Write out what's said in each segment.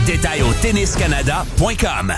Détails au tenniscanada.com.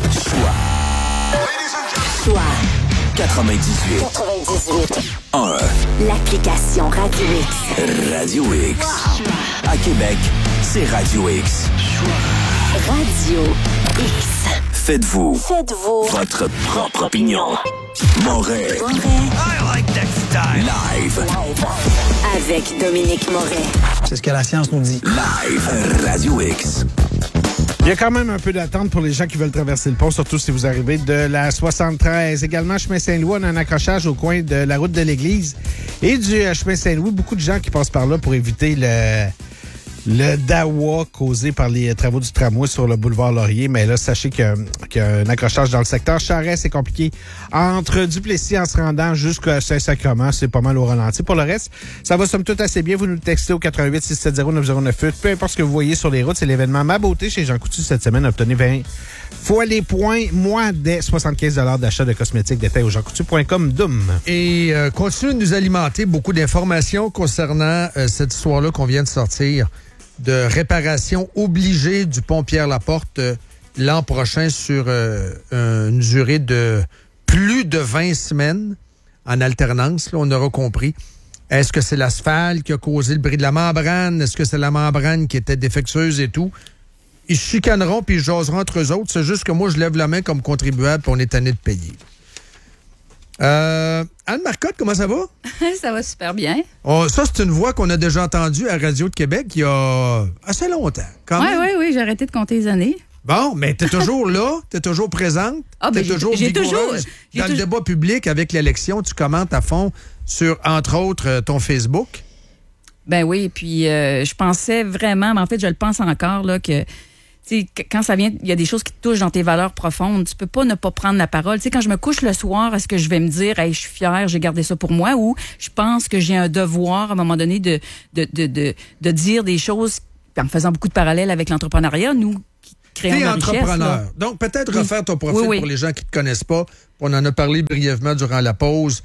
Choix 98. 1. L'application Radio X. Radio X. À Québec, c'est Radio X. Radio X. Faites-vous votre propre opinion. Moret. I like that style. Live. Avec Dominique Moret. C'est ce que la science nous dit. Live. Radio X. Il y a quand même un peu d'attente pour les gens qui veulent traverser le pont, surtout si vous arrivez de la 73. Également, chemin Saint-Louis, on a un accrochage au coin de la route de l'Église et du chemin Saint-Louis. Beaucoup de gens qui passent par là pour éviter le dawa causé par les travaux du tramway sur le boulevard Laurier. Mais là, sachez qu'il y a un accrochage dans le secteur Charest. C'est compliqué. Entre Duplessis en se rendant jusqu'à Saint-Sacrement, c'est pas mal au ralenti. Pour le reste, ça va somme toute assez bien. Vous nous textez au 88 670 9098. Peu importe ce que vous voyez sur les routes, c'est l'événement Ma Beauté chez Jean Coutu cette semaine. Obtenez 20 fois les points, moins des 75 $ d'achat de cosmétiques. Détails au jeancoutu.com. Doom. Et continue de nous alimenter beaucoup d'informations concernant cette histoire-là qu'on vient de sortir de réparation obligée du pont Pierre-Laporte l'an prochain sur une durée de plus de 20 semaines en alternance. Là, on aura compris. Est-ce que c'est l'asphalte qui a causé le bris de la membrane? Est-ce que c'est la membrane qui était défectueuse et tout? Ils se chicaneront puis ils jaseront entre eux autres. C'est juste que moi, je lève la main comme contribuable puis on est tanné de payer. Anne Marcotte, comment ça va? Ça va super bien. Ça, c'est une voix qu'on a déjà entendue à Radio de Québec il y a assez longtemps, quand même. Oui, j'ai arrêté de compter les années. Bon, mais t'es toujours là, t'es toujours présente, t'es toujours vigoureuse. Dans le débat public avec l'élection, tu commentes à fond sur, entre autres, ton Facebook. Ben oui, puis je pensais vraiment, mais en fait, je le pense encore, là, que quand ça vient, il y a des choses qui te touchent dans tes valeurs profondes. Tu peux pas ne pas prendre la parole. Tu sais, quand je me couche le soir, est-ce que je vais me dire, hey, je suis fière, j'ai gardé ça pour moi, ou je pense que j'ai un devoir à un moment donné de dire des choses en faisant beaucoup de parallèles avec l'entrepreneuriat, nous qui créons la richesse. T'es entrepreneur. Donc peut-être refaire ton profil pour les gens qui te connaissent pas. On en a parlé brièvement durant la pause.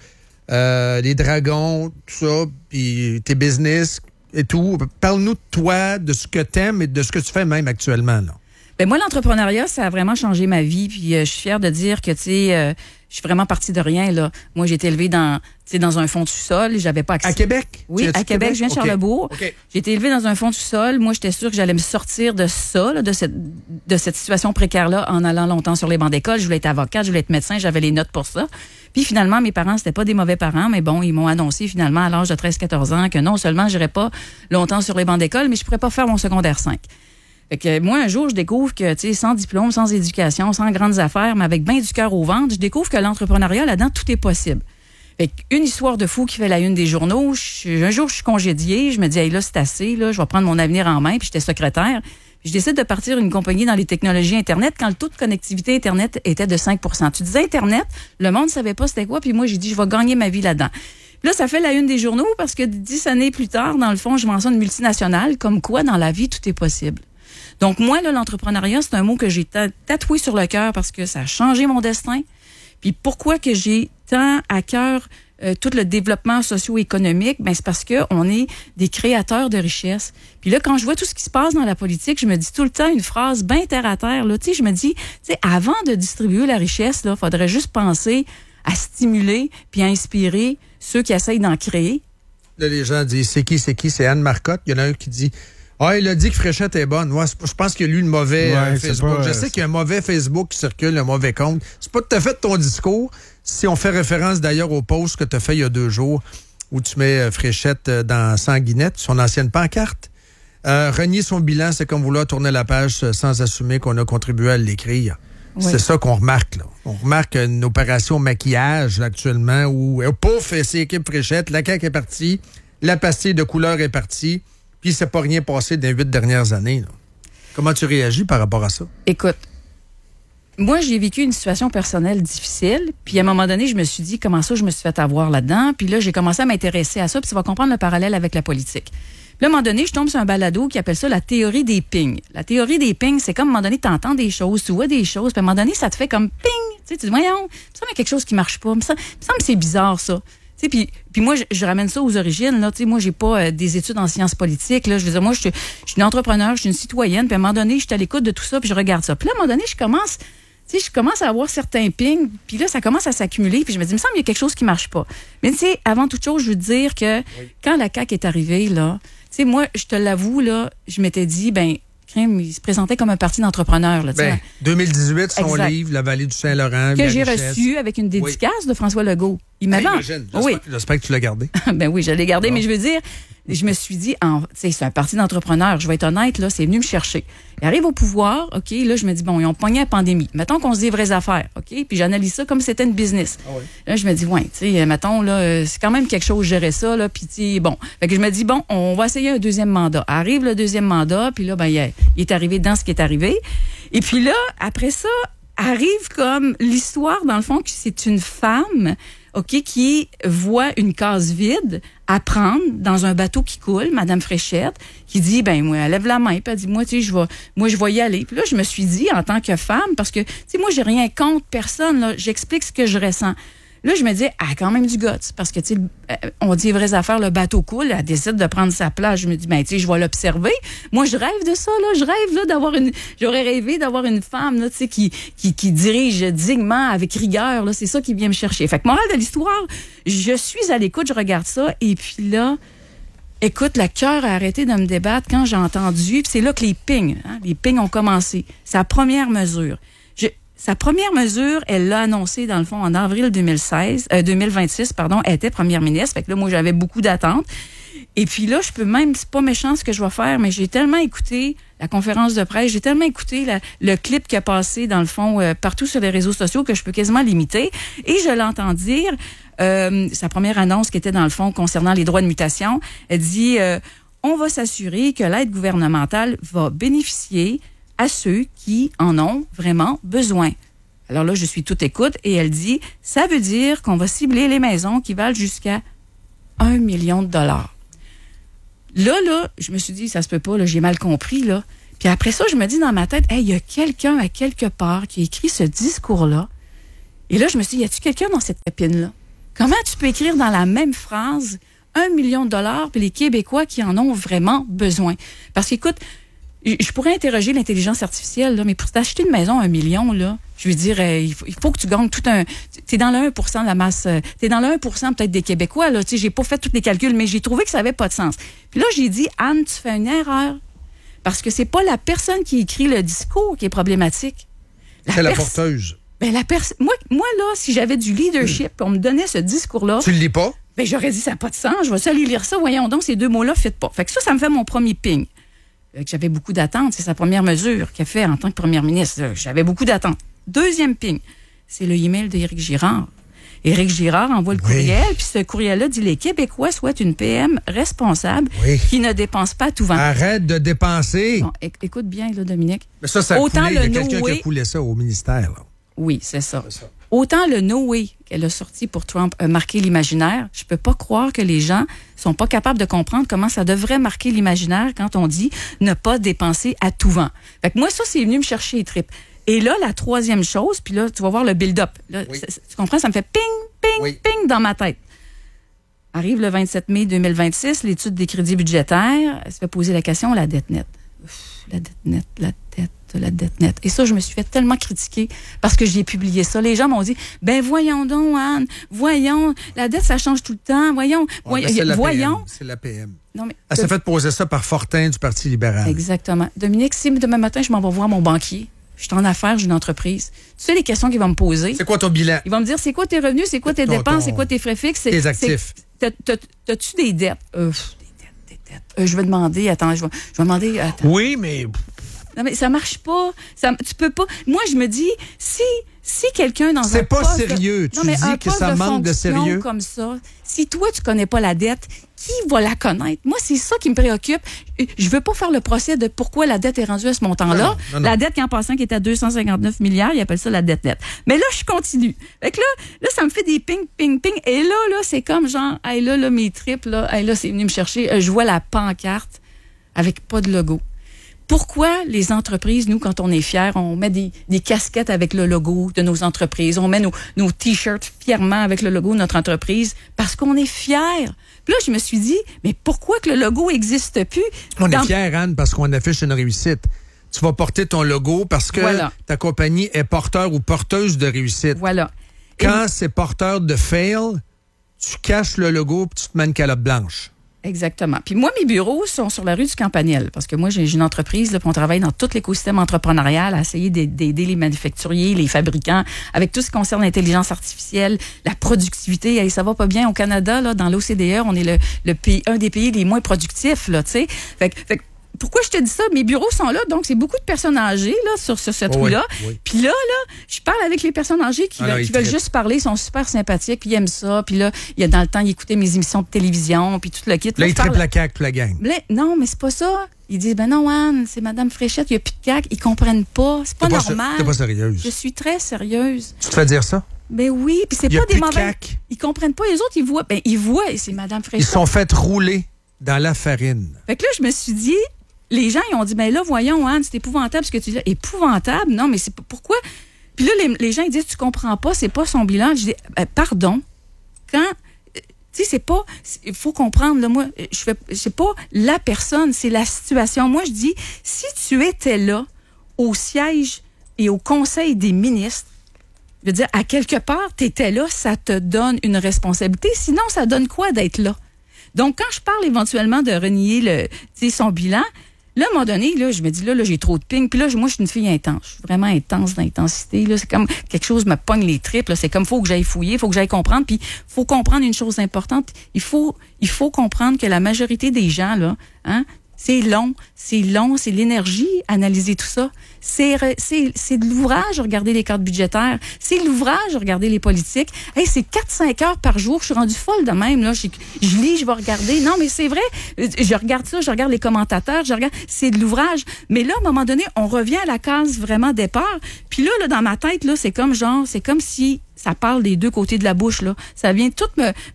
Les dragons, tout ça, puis tes business et tout. Parle-nous de toi, de ce que t'aimes et de ce que tu fais même actuellement, là. Ben moi, l'entrepreneuriat, ça a vraiment changé ma vie. Puis je suis fière de dire que, je suis vraiment partie de rien, là. Moi, j'ai été élevée dans un fond de sous-sol. J'avais pas accès. À Québec? Oui, à Québec. Je viens de Charlebourg. Okay. J'ai été élevée dans un fond de sous-sol. Moi, j'étais sûre que j'allais me sortir de ça, là, de cette situation précaire-là, en allant longtemps sur les bancs d'école. Je voulais être avocate, je voulais être médecin, j'avais les notes pour ça. Puis finalement, mes parents, c'était pas des mauvais parents, mais bon, ils m'ont annoncé finalement à l'âge de 13-14 ans que non seulement j'irais pas longtemps sur les bancs d'école, mais je pourrais pas faire mon secondaire 5. Fait que moi, un jour, je découvre que, sans diplôme, sans éducation, sans grandes affaires, mais avec bien du cœur au ventre, je découvre que l'entrepreneuriat, là-dedans, tout est possible. Fait qu'une histoire de fou qui fait la une des journaux. Un jour, je suis congédiée, je me dis, hey, là, c'est assez, là, je vais prendre mon avenir en main, puis j'étais secrétaire. Puis je décide de partir une compagnie dans les technologies Internet quand le taux de connectivité Internet était de 5 %. Tu disais Internet, le monde ne savait pas c'était quoi, puis moi, j'ai dit, je vais gagner ma vie là-dedans. Puis là, ça fait la une des journaux parce que 10 années plus tard, dans le fond, je mentionne une multinationale, comme quoi, dans la vie, tout est possible. Donc, moi, là, l'entrepreneuriat, c'est un mot que j'ai tatoué sur le cœur parce que ça a changé mon destin. Puis pourquoi que j'ai tant à cœur tout le développement socio-économique, ben c'est parce que on est des créateurs de richesse. Puis là, quand je vois tout ce qui se passe dans la politique, je me dis tout le temps une phrase bien terre à terre. Là, tu sais, je me dis, avant de distribuer la richesse, là, faudrait juste penser à stimuler puis à inspirer ceux qui essayent d'en créer. Là, les gens disent, c'est qui? C'est Anne Marcotte. Il y en a un qui dit, il a dit que Fréchette est bonne. Moi, je pense qu'il y a lu le mauvais Facebook. Je sais qu'il y a un mauvais Facebook qui circule, un mauvais compte. C'est pas tout à fait ton discours. Si on fait référence d'ailleurs au post que tu as fait il y a 2 jours, où tu mets Fréchette dans Sanguinette, son ancienne pancarte. Renier son bilan, c'est comme vouloir tourner la page sans assumer qu'on a contribué à l'écrire. Oui. C'est ça qu'on remarque, là. On remarque une opération maquillage, là, actuellement, où, pouf, c'est équipe Fréchette, la CAQ est partie, la pastille de couleur est partie, puis il s'est pas rien passé dans les 8 dernières années, là. Comment tu réagis par rapport à ça? Écoute, moi, j'ai vécu une situation personnelle difficile, puis à un moment donné, je me suis dit, comment ça, je me suis fait avoir là-dedans, puis là, j'ai commencé à m'intéresser à ça, puis tu vas comprendre le parallèle avec la politique. Puis là, à un moment donné, je tombe sur un balado qui appelle ça la théorie des pings. La théorie des pings, c'est comme à un moment donné, tu entends des choses, tu vois des choses, puis à un moment donné, ça te fait comme ping. Tu sais, tu dis, voyons, il me semble qu'il y a quelque chose qui marche pas. Il me semble que c'est bizarre, ça. Puis moi, je ramène ça aux origines. Là. Moi, j'ai pas des études en sciences politiques. Là. Je veux dire, moi, je suis une entrepreneur, je suis une citoyenne. Puis à un moment donné, je suis à l'écoute de tout ça, puis je regarde ça. Puis là, à un moment donné, je commence à avoir certains pings, puis là, ça commence à s'accumuler, puis je me dis, il me semble qu'il y a quelque chose qui marche pas. Mais tu sais, avant toute chose, je veux te dire que quand la CAQ est arrivée, là, tu sais, moi, je te l'avoue, là, je m'étais dit, il se présentait comme un parti d'entrepreneurs. 2018, son exact. Livre, La vallée du Saint-Laurent. Que j'ai reçu avec une dédicace de François Legault. Il m'avait... J'espère que tu l'as gardé. Ben oui, je l'ai gardé, mais je veux dire, je me suis dit, c'est un parti d'entrepreneurs, je vais être honnête, là, c'est venu me chercher. Il arrive au pouvoir, OK, là, je me dis, ils ont pogné la pandémie. Mettons qu'on se dit vraies affaires, OK? Puis j'analyse ça comme si c'était une business. Ah oui. Là, je me dis, mettons, là, c'est quand même quelque chose, gérer ça, là, puis Fait que je me dis, on va essayer un deuxième mandat. Arrive le deuxième mandat, puis là, il est arrivé dans ce qui est arrivé. Et puis là, après ça, arrive comme l'histoire, dans le fond, que c'est une femme, OK, qui voit une case vide à prendre dans un bateau qui coule, Madame Fréchette, qui dit, moi, elle lève la main, puis elle dit, moi, je vais y aller. Puis là, je me suis dit, en tant que femme, parce que, moi, j'ai rien contre personne, là, j'explique ce que je ressens. Là, je me dis, elle a quand même du guts, parce que, on dit les vraies affaires, le bateau coule, elle décide de prendre sa place. Je me dis, je vais l'observer. Moi, je rêve de ça, là. Je rêve, là, j'aurais rêvé d'avoir une femme, là, qui dirige dignement, avec rigueur, là. C'est ça qui vient me chercher. Fait que, morale de l'histoire, je suis à l'écoute, je regarde ça, et puis là, écoute, le cœur a arrêté de me débattre quand j'ai entendu, puis c'est là que les pings ont commencé. Sa première mesure. Sa première mesure, elle l'a annoncée, dans le fond, en avril 2026, elle était première ministre. Fait que là, moi, j'avais beaucoup d'attentes. Et puis là, c'est pas méchant ce que je vais faire, mais j'ai tellement écouté la conférence de presse, j'ai tellement écouté le clip qui a passé, dans le fond, partout sur les réseaux sociaux que je peux quasiment l'imiter. Et je l'entends dire, sa première annonce qui était, dans le fond, concernant les droits de mutation, elle dit, on va s'assurer que l'aide gouvernementale va bénéficier à ceux qui en ont vraiment besoin. Alors là, je suis toute écoute et elle dit, ça veut dire qu'on va cibler les maisons qui valent jusqu'à 1 million de dollars. Là, je me suis dit, ça se peut pas, là, j'ai mal compris, là. Puis après ça, je me dis dans ma tête, il y a quelqu'un à quelque part qui a écrit ce discours-là. Et là, je me suis dit, y a-tu quelqu'un dans cette épine-là? Comment tu peux écrire dans la même phrase 1 million de dollars puis les Québécois qui en ont vraiment besoin? Parce qu'écoute, je pourrais interroger l'intelligence artificielle, là, mais pour t'acheter une maison à 1 million, là, je veux dire, il faut que tu gagnes tout un... T'es dans le 1% de la masse... T'es dans le 1% peut-être des Québécois, là. Tu sais, j'ai pas fait tous les calculs, mais j'ai trouvé que ça avait pas de sens. Puis là, j'ai dit, Anne, tu fais une erreur. Parce que c'est pas la personne qui écrit le discours qui est problématique. C'est la porteuse. Moi, là, si j'avais du leadership, on me donnait ce discours-là... Tu le lis pas? J'aurais dit, ça n'a pas de sens. Je vais seul lire ça. Voyons donc, ces deux mots-là ne fitent pas. Fait que ça me fait mon premier ping. J'avais beaucoup d'attentes. C'est sa première mesure qu'elle fait en tant que première ministre. J'avais beaucoup d'attentes. Deuxième ping, c'est le email d'Éric Girard. Éric Girard envoie le courriel, puis ce courriel-là dit « Les Québécois souhaitent une PM responsable qui ne dépense pas à tout vent. » Arrête de dépenser. Bon, écoute bien, là, Dominique. Mais ça autant il y a quelqu'un qui a coulé ça au ministère. Là. Oui, c'est ça. Autant le No Way qu'elle a sorti pour Trump a marqué l'imaginaire, je peux pas croire que les gens sont pas capables de comprendre comment ça devrait marquer l'imaginaire quand on dit ne pas dépenser à tout vent. Fait que moi, ça, c'est venu me chercher les tripes. Et là, la troisième chose, puis là, tu vas voir le build-up. Là, tu comprends? Ça me fait ping, ping dans ma tête. Arrive le 27 mai 2026, l'étude des crédits budgétaires, elle se fait poser la question, la dette nette. La dette nette. Et ça, je me suis fait tellement critiquer parce que j'ai publié ça. Les gens m'ont dit, voyons donc, Anne, voyons, la dette, ça change tout le temps, voyons. C'est la PM. Non, mais, elle s'est fait poser ça par Fortin du Parti libéral. Exactement. Dominique, si demain matin, je m'en vais voir mon banquier, je suis en affaires, j'ai une entreprise. Tu sais les questions qu'il va me poser? C'est quoi ton bilan? Il va me dire, c'est quoi tes revenus, c'est quoi tes dépenses, c'est quoi tes frais fixes? Tes actifs. T'as-tu des dettes? Des dettes. Je vais demander, je vais demander... Attends. Oui, mais... Non, mais ça marche pas. Tu peux pas... Moi, je me dis, si quelqu'un dans un c'est pas poste sérieux. Tu dis que ça manque de sérieux. Comme ça, si toi, tu connais pas la dette, qui va la connaître? Moi, c'est ça qui me préoccupe. Je veux pas faire le procès de pourquoi la dette est rendue à ce montant-là. Non. La dette, en passant, qui est à 259 milliards, ils appellent ça la dette nette. Mais là, je continue. Fait que là, ça me fait des ping, ping, ping. Et là, c'est comme genre, là, mes tripes, là, c'est venu me chercher. Je vois la pancarte avec pas de logo. Pourquoi les entreprises, nous, quand on est fiers, on met des casquettes avec le logo de nos entreprises, on met nos T-shirts fièrement avec le logo de notre entreprise, parce qu'on est fiers. Puis là, je me suis dit, mais pourquoi que le logo n'existe plus? On est fiers, Anne, parce qu'on affiche une réussite. Tu vas porter ton logo parce que ta compagnie est porteur ou porteuse de réussite. Voilà. Quand c'est porteur de fail, tu caches le logo et tu te mets une calotte blanche. Exactement. Puis moi, mes bureaux sont sur la rue du Campanile parce que moi, j'ai une entreprise, là, puis on travaille dans tout l'écosystème entrepreneurial à essayer d'aider les manufacturiers, les fabricants, avec tout ce qui concerne l'intelligence artificielle, la productivité. Hey, ça va pas bien au Canada, là, dans l'OCDE, on est le pays, un des pays les moins productifs, là, tu sais. Fait que pourquoi je te dis ça? Mes bureaux sont là, donc c'est beaucoup de personnes âgées là, sur cette rue-là. Oui. Puis là, je parle avec les personnes âgées qui veulent juste parler, ils sont super sympathiques, puis ils aiment ça. Puis là, il y a dans le temps, ils écoutaient mes émissions de télévision, puis tout le kit. Là, ils triplent la CAQ, toute la gang. Non, mais c'est pas ça. Ils disent, ben non, Anne, c'est Mme Fréchette, il n'y a plus de CAQ. Ils comprennent pas. C'est pas normal. T'es pas sérieuse. Je suis très sérieuse. Tu te fais dire ça? Ben oui, puis c'est pas des mauvais. Ils comprennent pas. Les autres, ils voient. Ben, ils voient, et c'est Mme Fréchette. Ils sont fait rouler dans la farine. Fait que là, je me suis dit, les gens, ils ont dit, ben là, voyons, Anne, c'est épouvantable ce que tu dis. Épouvantable? Non, mais c'est pourquoi? Puis là, les gens, ils disent, tu comprends pas, c'est pas son bilan. Je dis, pardon. Quand, tu sais, c'est pas, il faut comprendre, là, moi, c'est pas la personne, c'est la situation. Moi, je dis, si tu étais là, au siège et au conseil des ministres, je veux dire, à quelque part, tu étais là, ça te donne une responsabilité. Sinon, ça donne quoi d'être là? Donc, quand je parle éventuellement de renier son bilan, là, à un moment donné, là, je me dis, là, j'ai trop de ping. Puis là, moi, je suis une fille intense. Je suis vraiment intense d'intensité. Là, c'est comme quelque chose me pogne les tripes. Là. C'est comme, faut que j'aille fouiller, faut que j'aille comprendre. Puis, faut comprendre une chose importante. Il faut comprendre que la majorité des gens, là, c'est long, c'est l'énergie, analyser tout ça. C'est de l'ouvrage, regarder les cartes budgétaires. C'est de l'ouvrage, regarder les politiques. Hey, c'est 4-5 heures par jour. Je suis rendue folle de même. Là. Je lis, je vais regarder. Non, mais c'est vrai. Je regarde ça, je regarde les commentateurs, c'est de l'ouvrage. Mais là, à un moment donné, on revient à la case vraiment départ. Puis là, dans ma tête, là, c'est comme si ça parle des deux côtés de la bouche. Là. Ça vient tout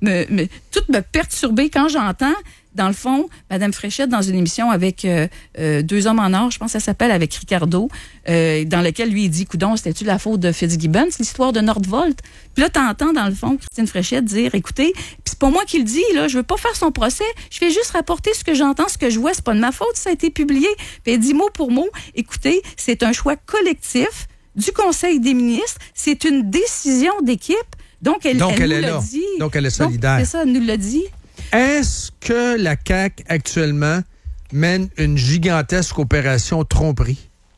me perturber quand j'entends. Dans le fond, Mme Fréchette, dans une émission avec Deux hommes en or, je pense que ça s'appelle, avec Ricardo, dans lequel lui, il dit, coudon, c'était-tu la faute de Fitzgibbon, c'est l'histoire de Nordvolt. Puis là, t'entends, dans le fond, Christine Fréchette dire, écoutez, puis c'est pas moi qui le dis, là, je veux pas faire son procès, je fais juste rapporter ce que j'entends, ce que je vois, c'est pas de ma faute, ça a été publié. Puis elle dit mot pour mot, écoutez, c'est un choix collectif du Conseil des ministres, c'est une décision d'équipe, donc elle nous l'a dit. Donc elle est solidaire. Donc, c'est ça, elle nous l'a dit. Est-ce que la CAQ, actuellement, mène une gigantesque opération tromperie?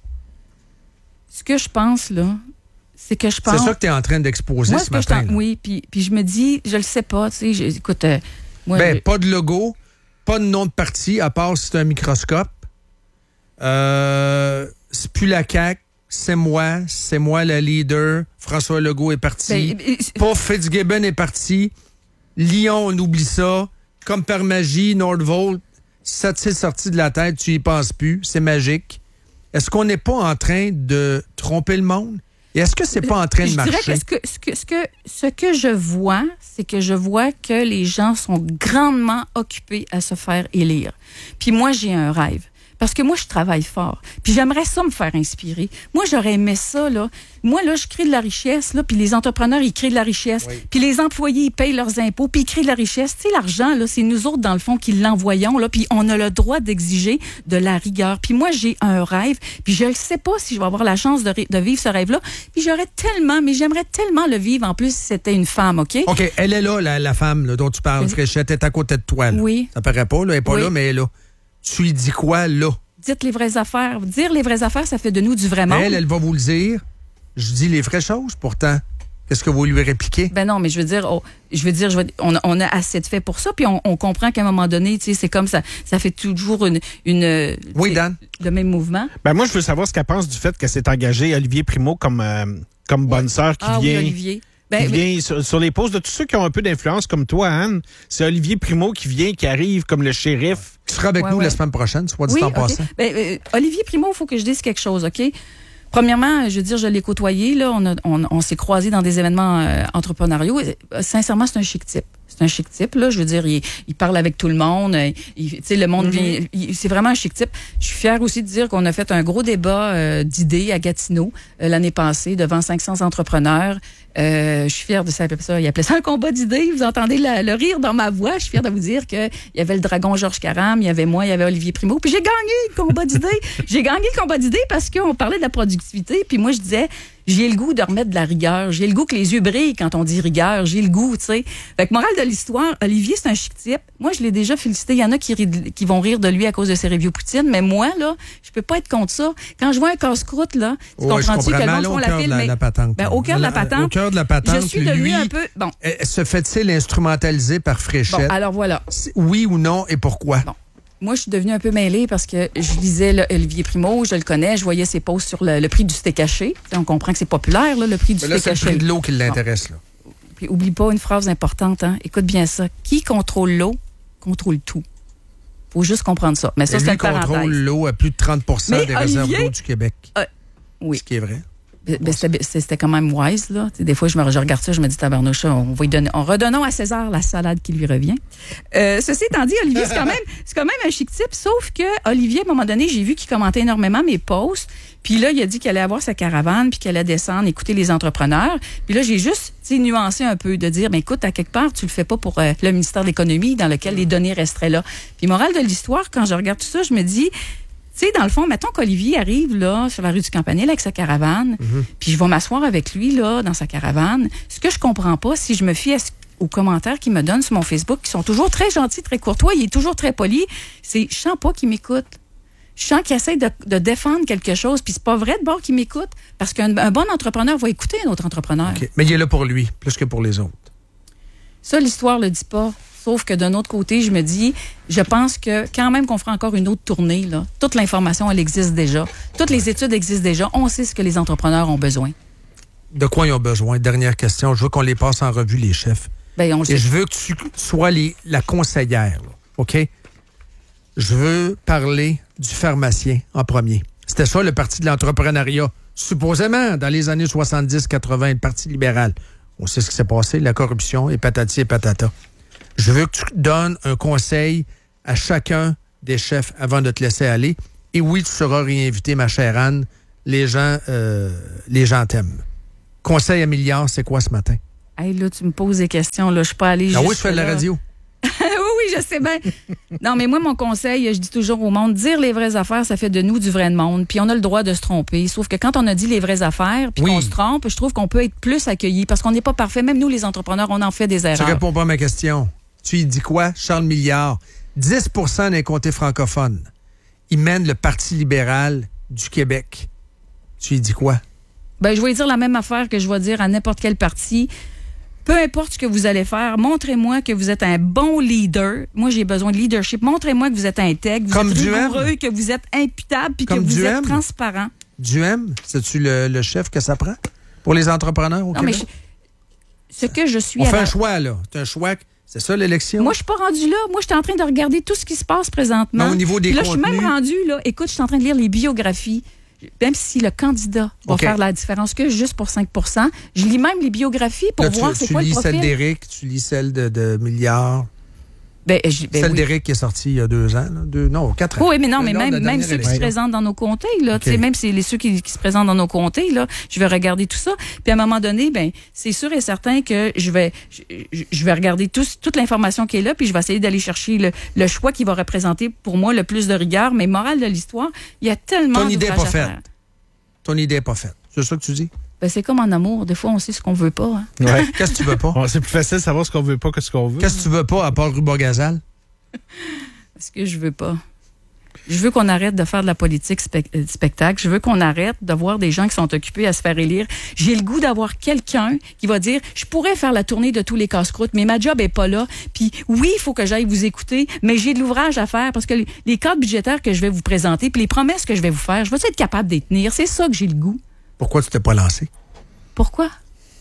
Ce que je pense, là, c'est que je pense... C'est ça que tu es en train d'exposer ce matin. Oui, puis je me dis, je le sais pas, tu sais, écoute... moi, pas de logo, pas de nom de parti, à part si c'est un microscope. C'est plus la CAQ, c'est moi la leader. François Legault est parti. Paul Fitzgibbon est parti. Lyon, on oublie ça. Comme par magie, Nordvolt, ça t'est sorti de la tête, tu y penses plus, c'est magique. Est-ce qu'on n'est pas en train de tromper le monde? Et est-ce que c'est pas en train de marcher? Je dirais que ce que je vois, c'est que je vois que les gens sont grandement occupés à se faire élire. Puis moi, j'ai un rêve. Parce que moi, je travaille fort. Puis j'aimerais ça me faire inspirer. Moi, j'aurais aimé ça, là. Moi, là, je crée de la richesse, là, puis les entrepreneurs, ils créent de la richesse. Oui. Puis les employés, ils payent leurs impôts, puis ils créent de la richesse. Tu sais, l'argent, là, c'est nous autres, dans le fond, qui l'envoyons, là, puis on a le droit d'exiger de la rigueur. Puis moi, j'ai un rêve, puis je ne sais pas si je vais avoir la chance de vivre ce rêve-là. Puis j'aimerais tellement le vivre, en plus, si c'était une femme, OK? OK, elle est là, la femme là, dont tu parles, Fréchette, elle est à côté de toi, là. Oui. Ça paraît pas, là, elle n'est pas là, mais elle est là. Tu lui dis quoi, là? Dites les vraies affaires. Dire les vraies affaires, ça fait de nous du vrai monde. Elle va vous le dire. Je dis les vraies choses, pourtant. Qu'est-ce que vous lui répliquez? Ben non, mais je veux dire, on a assez de faits pour ça, puis on comprend qu'à un moment donné, tu sais, c'est comme ça fait toujours oui, Dan? le même mouvement. Ben moi, je veux savoir ce qu'elle pense du fait que s'est engagé Olivier Primo comme bonne sœur qui vient... Oui, Olivier. Sur les posts de tous ceux qui ont un peu d'influence comme toi, Anne, c'est Olivier Primo qui arrive comme le shérif. Tu seras avec nous la semaine prochaine, soit dit en passant. Olivier Primo, il faut que je dise quelque chose, OK? Premièrement, je veux dire, je l'ai côtoyé, là, on s'est croisés dans des événements entrepreneuriaux. Sincèrement, c'est un chic type. C'est un chic type, là. Je veux dire, il parle avec tout le monde. Tu sais, le monde vient... c'est vraiment un chic type. Je suis fière aussi de dire qu'on a fait un gros débat d'idées à Gatineau l'année passée devant 500 entrepreneurs. Je suis fière de ça. Il appelait ça un combat d'idées. Vous entendez le rire dans ma voix. Je suis fière de vous dire qu'il y avait le dragon Georges Caram, il y avait moi, il y avait Olivier Primo. Puis j'ai gagné le combat d'idées. J'ai gagné le combat d'idées parce qu'on parlait de la productivité. Puis moi, je disais... J'ai le goût de remettre de la rigueur. J'ai le goût que les yeux brillent quand on dit rigueur. J'ai le goût, tu sais. Fait que morale de l'histoire, Olivier, c'est un chic type. Moi, je l'ai déjà félicité. Il y en a qui vont rire de lui à cause de ses reviews Poutine. Mais moi, là, je peux pas être contre ça. Quand je vois un casse-croûte, là, tu comprends-tu que le monde font la file, mais... Au cœur de la patente. Au cœur de la patente, je suis devenue un peu... Bon. Se fait-il instrumentaliser par Fréchette? Bon, alors voilà. Oui ou non, et pourquoi? Bon. Moi, je suis devenue un peu mêlée parce que je lisais Olivier Primo, je le connais, je voyais ses posts sur le prix du steak haché. On comprend que c'est populaire, là, le prix du steak haché. C'est le prix de l'eau qui l'intéresse. Là. Puis, oublie pas une phrase importante. Hein? Écoute bien ça. Qui contrôle l'eau, contrôle tout. Faut juste comprendre ça. Mais ça, c'est une parenthèse. Contrôle l'eau à plus de 30 des réserves d'eau du Québec. Oui. Ce qui est vrai. C'était quand même wise, là. T'sais, des fois, je regarde ça, je me dis, tabarnouche, redonnons à César la salade qui lui revient. Ceci étant dit, Olivier, c'est quand même un chic type, sauf que Olivier, à un moment donné, j'ai vu qu'il commentait énormément mes posts. Puis là, il a dit qu'il allait avoir sa caravane, puis qu'il allait descendre, écouter les entrepreneurs. Puis là, j'ai juste nuancé un peu, de dire, mais écoute, à quelque part, tu le fais pas pour le ministère de l'Économie, dans lequel les données resteraient là. Puis morale de l'histoire, quand je regarde tout ça, je me dis... Tu sais, dans le fond, mettons qu'Olivier arrive là sur la rue du Campanile avec sa caravane, puis je vais m'asseoir avec lui là dans sa caravane. Ce que je comprends pas, si je me fie aux commentaires qu'il me donne sur mon Facebook, qui sont toujours très gentils, très courtois, il est toujours très poli, je sens pas qu'il m'écoute. Je sens qu'il essaie de défendre quelque chose, puis c'est pas vrai de bord qu'il m'écoute, parce qu'un bon entrepreneur va écouter un autre entrepreneur. Okay. Mais il est là pour lui, plus que pour les autres. Ça, l'histoire le dit pas. Sauf que d'un autre côté, je me dis, je pense que quand même qu'on fera encore une autre tournée, là, toute l'information, elle existe déjà. Toutes les études existent déjà. On sait ce que les entrepreneurs ont besoin. De quoi ils ont besoin? Dernière question. Je veux qu'on les passe en revue, les chefs. Bien, on le sait. Et je veux que tu sois la conseillère. Là, OK? Je veux parler du pharmacien en premier. C'était ça, le parti de l'entrepreneuriat. Supposément, dans les années 70-80, le Parti libéral. On sait ce qui s'est passé, la corruption, et patati et patata. Je veux que tu donnes un conseil à chacun des chefs avant de te laisser aller. Et oui, tu seras réinvité, ma chère Anne. Les gens t'aiment. Conseil à milliard, c'est quoi ce matin? Hey, là, tu me poses des questions. Là, je suis pas allée oui, je fais de la radio. Oui, je sais bien. Non, mais moi, mon conseil, je dis toujours au monde, dire les vraies affaires, ça fait de nous du vrai monde. Puis on a le droit de se tromper. Sauf que quand on a dit les vraies affaires, puis qu'on se trompe, je trouve qu'on peut être plus accueillis parce qu'on n'est pas parfait. Même nous, les entrepreneurs, on en fait des erreurs. Tu réponds pas à ma question. Tu y dis quoi? Charles Milliard, 10 des comtés francophones. Il mène le Parti libéral du Québec. Tu y dis quoi? Ben, je vais dire la même affaire que je vais dire à n'importe quel parti. Peu importe ce que vous allez faire, montrez-moi que vous êtes un bon leader. Moi, j'ai besoin de leadership. Montrez-moi que vous êtes intègre, que vous êtes rigoureux, que vous êtes imputable, puis que vous êtes transparent. Duhem, c'est-tu le chef que ça prend pour les entrepreneurs au Québec? Ce que je suis... On fait un choix, là. C'est un choix... C'est ça, l'élection? Moi, je suis pas rendue là. Moi, je suis en train de regarder tout ce qui se passe présentement. Non, au niveau des contenus. Je suis même rendue, là. Écoute, je suis en train de lire les biographies. Même si le candidat va faire la différence que juste pour 5 %, je lis même les biographies pour voir c'est quoi le profil. Tu lis celle d'Éric, tu lis celle de Milliard. Celle d'Éric qui est sortie il y a 2 ans. 4 ans. Oui, mais non, mais même ceux qui se présentent dans nos comtés, là, même ceux qui se présentent dans nos comtés, là, je vais regarder tout ça. Puis à un moment donné, c'est sûr et certain que je vais regarder toute l'information qui est là, puis je vais essayer d'aller chercher le choix qui va représenter pour moi le plus de rigueur. Mais morale de l'histoire, il y a tellement d'ouvrages à faire. Ton idée n'est pas faite. C'est ça que tu dis? C'est comme en amour. Des fois, on sait ce qu'on veut pas. Hein? Ouais. Qu'est-ce que tu veux pas? C'est plus facile de savoir ce qu'on veut pas que ce qu'on veut. Qu'est-ce que tu veux pas à part Ruba Gazal? Ce que je veux pas. Je veux qu'on arrête de faire de la politique spectacle. Je veux qu'on arrête de voir des gens qui sont occupés à se faire élire. J'ai le goût d'avoir quelqu'un qui va dire, je pourrais faire la tournée de tous les casse-croûtes, mais ma job est pas là. Puis oui, il faut que j'aille vous écouter, mais j'ai de l'ouvrage à faire parce que les cadres budgétaires que je vais vous présenter, puis les promesses que je vais vous faire, je vais être capable d'y tenir. C'est ça que j'ai le goût. Pourquoi tu t'es pas lancé? Pourquoi?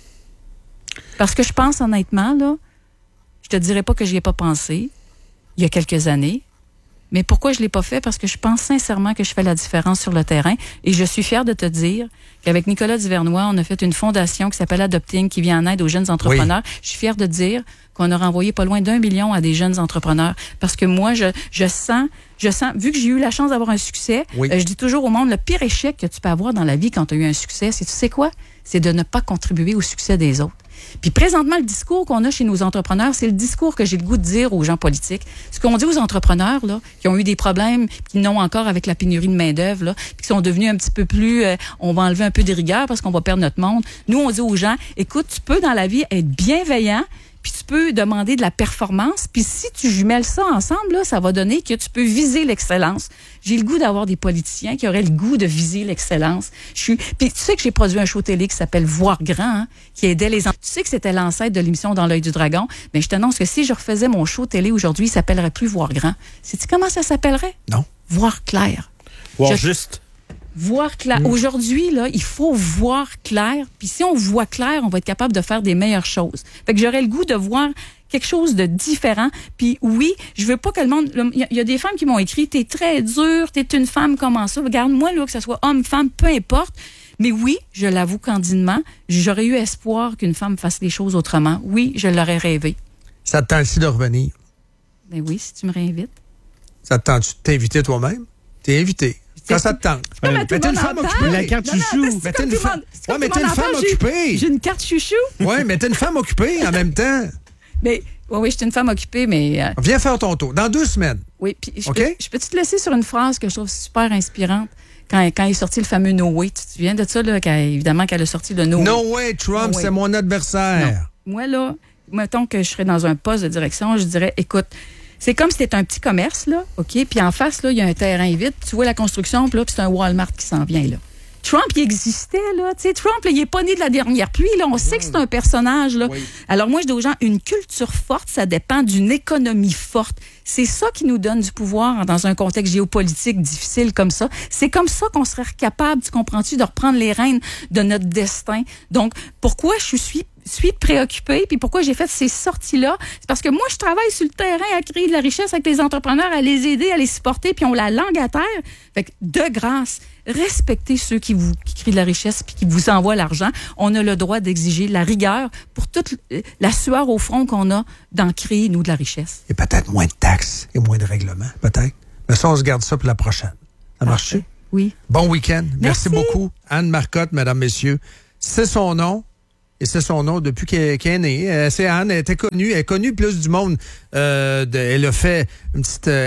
Parce que je pense honnêtement, là, je te dirais pas que j'y ai pas pensé il y a quelques années, Mais pourquoi je l'ai pas fait? Parce que je pense sincèrement que je fais la différence sur le terrain. Et je suis fière de te dire qu'avec Nicolas Duvernois, on a fait une fondation qui s'appelle Adopting, qui vient en aide aux jeunes entrepreneurs. Oui. Je suis fière de dire qu'on a renvoyé pas loin d'1 million à des jeunes entrepreneurs. Parce que moi, je sens, vu que j'ai eu la chance d'avoir un succès, je dis toujours au monde, le pire échec que tu peux avoir dans la vie quand tu as eu un succès, c'est, tu sais quoi? C'est de ne pas contribuer au succès des autres. Puis présentement, le discours qu'on a chez nos entrepreneurs, c'est le discours que j'ai le goût de dire aux gens politiques. Ce qu'on dit aux entrepreneurs là, qui ont eu des problèmes, qui n'ont encore avec la pénurie de main-d'œuvre, là, puis qui sont devenus un petit peu plus, on va enlever un peu des rigueurs parce qu'on va perdre notre monde. Nous, on dit aux gens, écoute, tu peux dans la vie être bienveillant, puis tu peux demander de la performance. Puis si tu jumelles ça ensemble, là, ça va donner que tu peux viser l'excellence. J'ai le goût d'avoir des politiciens qui auraient le goût de viser l'excellence. Puis tu sais que j'ai produit un show télé qui s'appelle Voir grand, qui aidait les enfants. Tu sais que c'était l'ancêtre de l'émission Dans l'œil du dragon. Mais je t'annonce que si je refaisais mon show télé aujourd'hui, il s'appellerait plus Voir grand. Sais-tu comment ça s'appellerait? Non. Voir clair. Voir juste. Voir clair. Aujourd'hui, là, il faut voir clair. Puis si on voit clair, on va être capable de faire des meilleures choses. Fait que j'aurais le goût de voir quelque chose de différent. Puis oui, je veux pas que le monde... Il y a des femmes qui m'ont écrit « T'es très dure, t'es une femme comment ça? » Regarde-moi, là, que ce soit homme, femme, peu importe. Mais oui, je l'avoue candidement, j'aurais eu espoir qu'une femme fasse les choses autrement. Oui, je l'aurais rêvé. Ça te tente-tu de revenir? Ben oui, si tu me réinvites. Ça te tente-tu de t'inviter toi-même? T'es invité. Quand ça te tente. Mais t'es une femme occupée. La carte chouchou. Mais t'es une femme occupée. J'ai une carte chouchou. Oui, mais t'es une femme occupée en même temps. Mais oui, je suis une femme occupée, mais... Viens faire ton tour. Dans 2 semaines. Oui, puis je peux te laisser sur une phrase que je trouve super inspirante. Quand est sorti le fameux No Way, tu te souviens de ça, là, évidemment, qu'elle a sorti le No Way. No Way, Trump, c'est mon adversaire. Non. Moi, là, mettons que je serais dans un poste de direction, je dirais, écoute, c'est comme si c'était un petit commerce, là, OK? Puis en face, là, il y a un terrain vide. Tu vois la construction, puis là, c'est un Walmart qui s'en vient, là. Trump, il existait, là. Tu sais, Trump, là, il est pas né de la dernière pluie, là. On sait que c'est un personnage, là. Oui. Alors, moi, je dis aux gens, une culture forte, ça dépend d'une économie forte. C'est ça qui nous donne du pouvoir dans un contexte géopolitique difficile comme ça. C'est comme ça qu'on serait capable, tu comprends-tu, de reprendre les rênes de notre destin. Donc, pourquoi je suis préoccupée, puis pourquoi j'ai fait ces sorties-là, c'est parce que moi, je travaille sur le terrain à créer de la richesse avec les entrepreneurs, à les aider, à les supporter, puis on la langue à terre. Fait que, de grâce, respectez ceux qui créent de la richesse puis qui vous envoient l'argent. On a le droit d'exiger la rigueur pour toute la sueur au front qu'on a d'en créer, nous, de la richesse. Et peut-être moins de taxes et moins de règlements, peut-être. Mais ça, on se garde ça pour la prochaine. Ça marche? Oui. Bon week-end. Merci beaucoup. Anne Marcotte, mesdames, messieurs. C'est son nom. Et c'est son nom depuis qu'elle est née. C'est Anne, elle était connue. Elle est connue plus du monde. Elle a fait une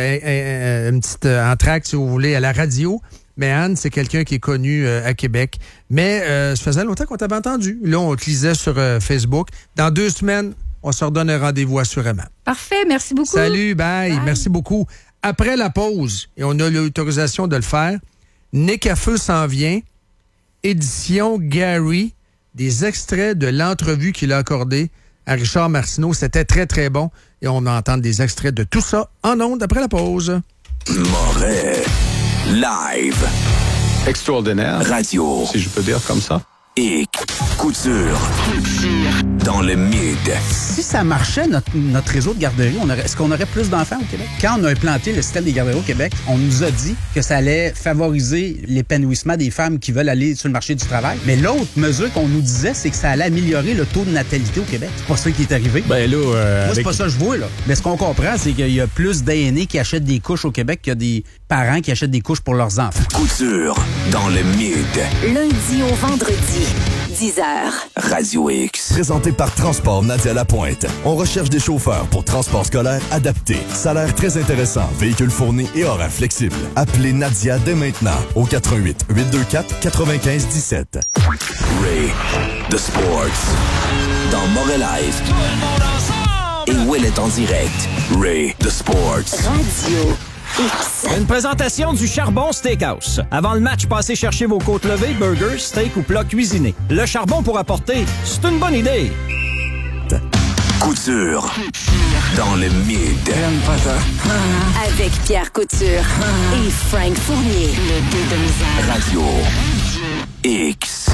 petite entracte, si vous voulez, à la radio. Mais Anne, c'est quelqu'un qui est connu à Québec. Mais ça faisait longtemps qu'on t'avait entendu. Là, on te lisait sur Facebook. Dans 2 semaines, on se redonne un rendez-vous assurément. Parfait, merci beaucoup. Salut, bye. Merci beaucoup. Après la pause, et on a l'autorisation de le faire, Nick à Feu s'en vient. Édition Gary. Des extraits de l'entrevue qu'il a accordée à Richard Martineau. C'était très, très bon. Et on va entendre des extraits de tout ça en ondes après la pause. Moret. Live. Extraordinaire. Radio. Si je peux dire comme ça. Et couture. Dans le mid. Si ça marchait, notre réseau de garderies, est-ce qu'on aurait plus d'enfants au Québec? Quand on a implanté le système des garderies au Québec, on nous a dit que ça allait favoriser l'épanouissement des femmes qui veulent aller sur le marché du travail. Mais l'autre mesure qu'on nous disait, c'est que ça allait améliorer le taux de natalité au Québec. C'est pas ça qui est arrivé. Ben là, moi, c'est pas ça que je vois, là. Mais ce qu'on comprend, c'est qu'il y a plus d'aînés qui achètent des couches au Québec qu'il y a des parents qui achètent des couches pour leurs enfants. Couture dans le mid. Lundi au vendredi, 10h. Radio X. Présenté par Transport Nadia Lapointe. On recherche des chauffeurs pour transport scolaire adapté. Salaire très intéressant, véhicule fourni et horaire flexible. Appelez Nadia dès maintenant au 88 824 95 17. Ray The Sports. Dans Moret Live. Et Will est en direct. Ray The Sports. Radio X. Une présentation du Charbon Steakhouse. Avant le match, passez chercher vos côtes levées, burgers, steak ou plats cuisinés. Le charbon pour apporter, c'est une bonne idée. Couture. Dans le mid. Avec Pierre Couture et Frank Fournier. Radio X.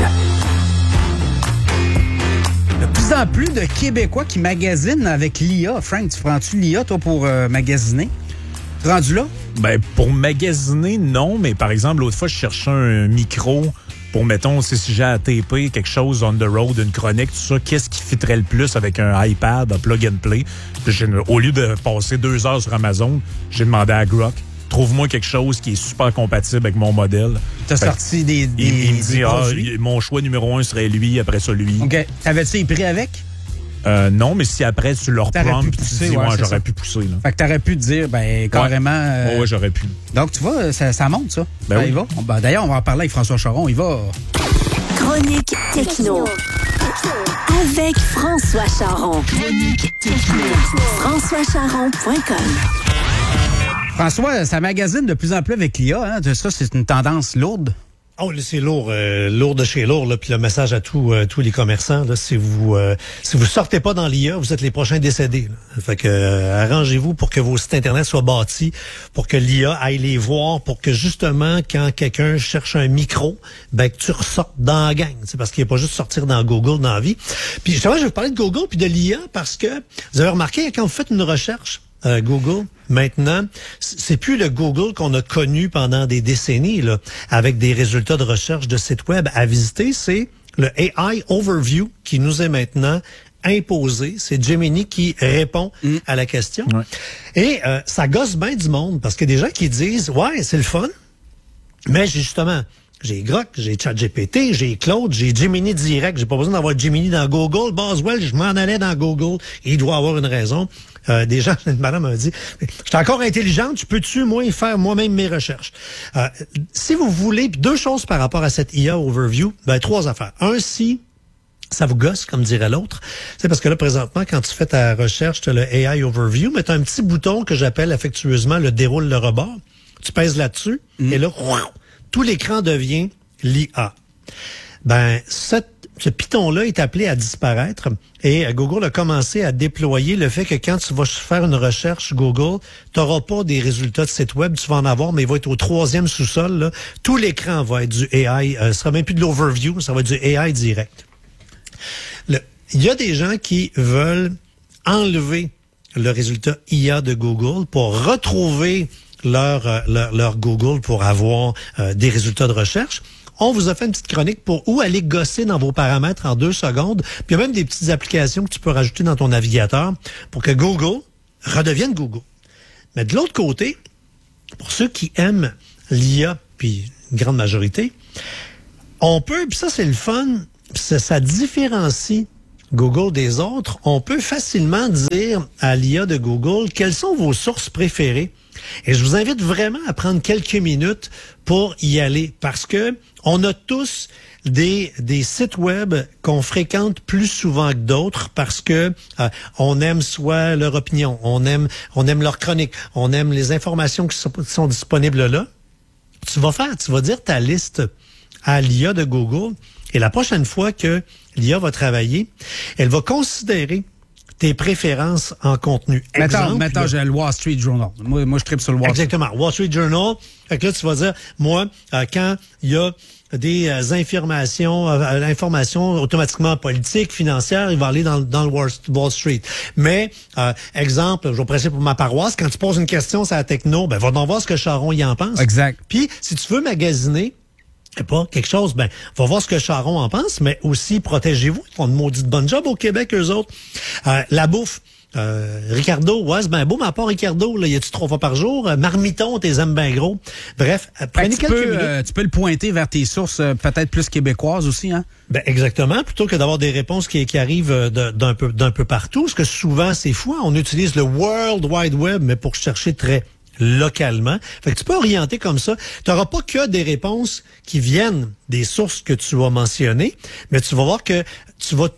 De plus en plus de Québécois qui magasinent avec l'IA. Frank, tu prends-tu l'IA, toi, pour magasiner? Rendu là, Ben, pour magasiner, non. Mais par exemple, l'autre fois, je cherchais un micro pour, mettons, si j'ai à taper quelque chose on the road, une chronique, tout ça, qu'est-ce qui fitterait le plus avec un iPad, un plug and play? Puis au lieu de passer 2 heures sur Amazon, j'ai demandé à Grok, trouve-moi quelque chose qui est super compatible avec mon modèle. T'as sorti des il me dit, produits? Mon choix numéro 1 serait lui, après ça, lui. OK. T'avais-tu les prix avec? Non, mais si après, tu leur promptes, tu dis, j'aurais pu pousser. Là. Fait que t'aurais pu te dire, carrément... Ouais, j'aurais pu. Donc, tu vois, ça monte, ça. Ben oui. Il va. D'ailleurs, on va en parler avec François Charon. Il va... Chronique techno. Avec François Charon. Chronique techno. FrançoisCharon.com. François, ça magasine de plus en plus avec l'IA. Hein? Ça, c'est une tendance lourde. Oh, là, c'est lourd, lourd de chez lourd. Là, puis le message à tous les commerçants, là, si vous sortez pas dans l'IA, vous êtes les prochains décédés. Là. Fait que arrangez-vous pour que vos sites internet soient bâtis, pour que l'IA aille les voir, pour que justement, quand quelqu'un cherche un micro, ben que tu ressortes dans la gang. C'est parce qu'il n'y a pas juste sortir dans Google dans la vie. Puis justement, je vais vous parler de Google puis de l'IA parce que vous avez remarqué quand vous faites une recherche. Google, maintenant, c'est plus le Google qu'on a connu pendant des décennies, là, avec des résultats de recherche de sites web à visiter. C'est le AI Overview qui nous est maintenant imposé. C'est Gemini qui répond à la question. Ouais. Et ça gosse bien du monde parce qu'il y a des gens qui disent, ouais, c'est le fun, mais j'ai Grok, j'ai ChatGPT, j'ai Claude, j'ai Gemini direct. J'ai pas besoin d'avoir Gemini dans Google. Boswell, je m'en allais dans Google. Il doit avoir une raison. Des gens, une madame m'a dit, je suis encore intelligente, peux-tu, moi, faire moi-même mes recherches? Si vous voulez, 2 choses par rapport à cette IA Overview, 3 affaires. Un, si ça vous gosse, comme dirait l'autre, c'est parce que là, présentement, quand tu fais ta recherche, tu as le AI Overview, mais tu as un petit bouton que j'appelle affectueusement le déroule le rebord. Tu pèses là-dessus, et là, tout l'écran devient l'IA. Ce piton-là est appelé à disparaître et Google a commencé à déployer le fait que quand tu vas faire une recherche Google, tu n'auras pas des résultats de site web, tu vas en avoir, mais il va être au 3e sous-sol. Là. Tout l'écran va être du AI. Ce sera même plus de l'overview, ça va être du AI direct. Il y a des gens qui veulent enlever le résultat IA de Google pour retrouver leur Google pour avoir des résultats de recherche. On vous a fait une petite chronique pour où aller gosser dans vos paramètres en 2 secondes. Puis il y a même des petites applications que tu peux rajouter dans ton navigateur pour que Google redevienne Google. Mais de l'autre côté, pour ceux qui aiment l'IA, puis une grande majorité, on peut, puis ça c'est le fun, ça différencie Google des autres, on peut facilement dire à l'IA de Google quelles sont vos sources préférées. Et je vous invite vraiment à prendre quelques minutes pour y aller parce que on a tous des sites web qu'on fréquente plus souvent que d'autres parce que on aime soit leur opinion, on aime leur chronique, on aime les informations qui sont disponibles là. Tu vas dire ta liste à l'IA de Google et la prochaine fois que l'IA va travailler, elle va considérer tes préférences en contenu. Maintenant, j'ai le Wall Street Journal. Moi je tripe sur le Wall Street. Exactement. Wall Street Journal. Fait que là, tu vas dire, moi, quand il y a des informations automatiquement politiques, financières, il va aller dans le Wall Street. Mais, exemple, je vais presser pour ma paroisse, quand tu poses une question sur la techno, va donc voir ce que Charon y en pense. Exact. Puis, si tu veux magasiner, pas quelque chose, va voir ce que Charon en pense, mais aussi protégez-vous. Ils font une maudite bonne job au Québec, eux autres. La bouffe. Ricardo, ouais, c'est bien beau, mais à part Ricardo, là, y a-tu 3 fois par jour? Marmiton, t'es aimes bien gros. Bref, prenez quelques minutes. Tu peux le pointer vers tes sources peut-être plus québécoises aussi, hein? Exactement, plutôt que d'avoir des réponses qui arrivent d'un peu partout, parce que souvent, c'est fou, hein, on utilise le World Wide Web, mais pour chercher très localement. Fait que tu peux orienter comme ça. Tu n'auras pas que des réponses qui viennent des sources que tu vas mentionner, mais tu vas voir que tu vas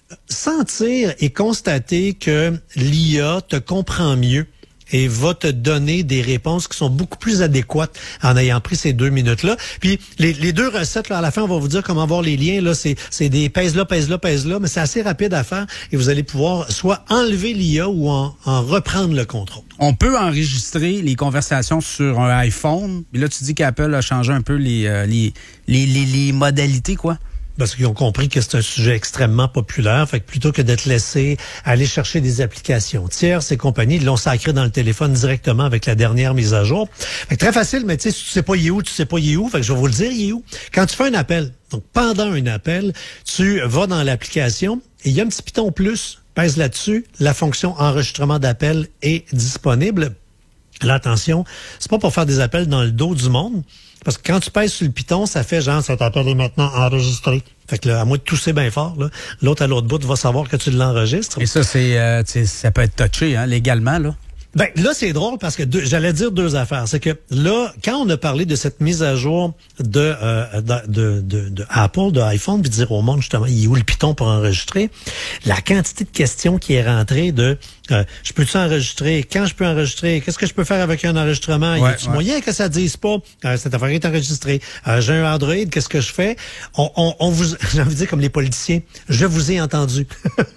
sentir et constater que l'IA te comprend mieux et va te donner des réponses qui sont beaucoup plus adéquates en ayant pris ces 2 minutes-là. Puis les 2 recettes, là, à la fin, on va vous dire comment voir les liens. Là, c'est des pèse là, mais c'est assez rapide à faire et vous allez pouvoir soit enlever l'IA ou en reprendre le contrôle. On peut enregistrer les conversations sur un iPhone. Et là, tu dis qu'Apple a changé un peu les modalités, quoi. parce qu'ils ont compris que c'est un sujet extrêmement populaire. Fait que plutôt que d'être laissé aller chercher des applications tierces et compagnie, ils l'ont sacré dans le téléphone directement avec la dernière mise à jour. Fait que très facile, mais tu sais, si tu sais pas il est où, tu sais pas il est où. Fait que je vais vous le dire, il est où. Quand tu fais un appel, donc pendant un appel, tu vas dans l'application et il y a un petit piton plus. Pèse là-dessus, la fonction enregistrement d'appel est disponible. Là, attention, c'est pas pour faire des appels dans le dos du monde, parce que quand tu pèses sur le piton, ça fait genre, cet appel est maintenant enregistré. Fait que là, à moins de tousser bien fort, là, l'autre à l'autre bout va savoir que tu l'enregistres. Et ça, ça peut être touché, hein, légalement, là. Ben là, c'est drôle parce que j'allais dire deux affaires. C'est que là, quand on a parlé de cette mise à jour de Apple, de iPhone, puis dire au monde justement, il est où le piton pour enregistrer, la quantité de questions qui est rentrée de je peux-tu enregistrer? Quand je peux enregistrer? Qu'est-ce que je peux faire avec un enregistrement? Y a-t-il moyen que ça dise pas cette affaire est enregistrée? J'ai un Android, qu'est-ce que je fais? On vous, j'ai envie de dire comme les politiciens, je vous ai entendu.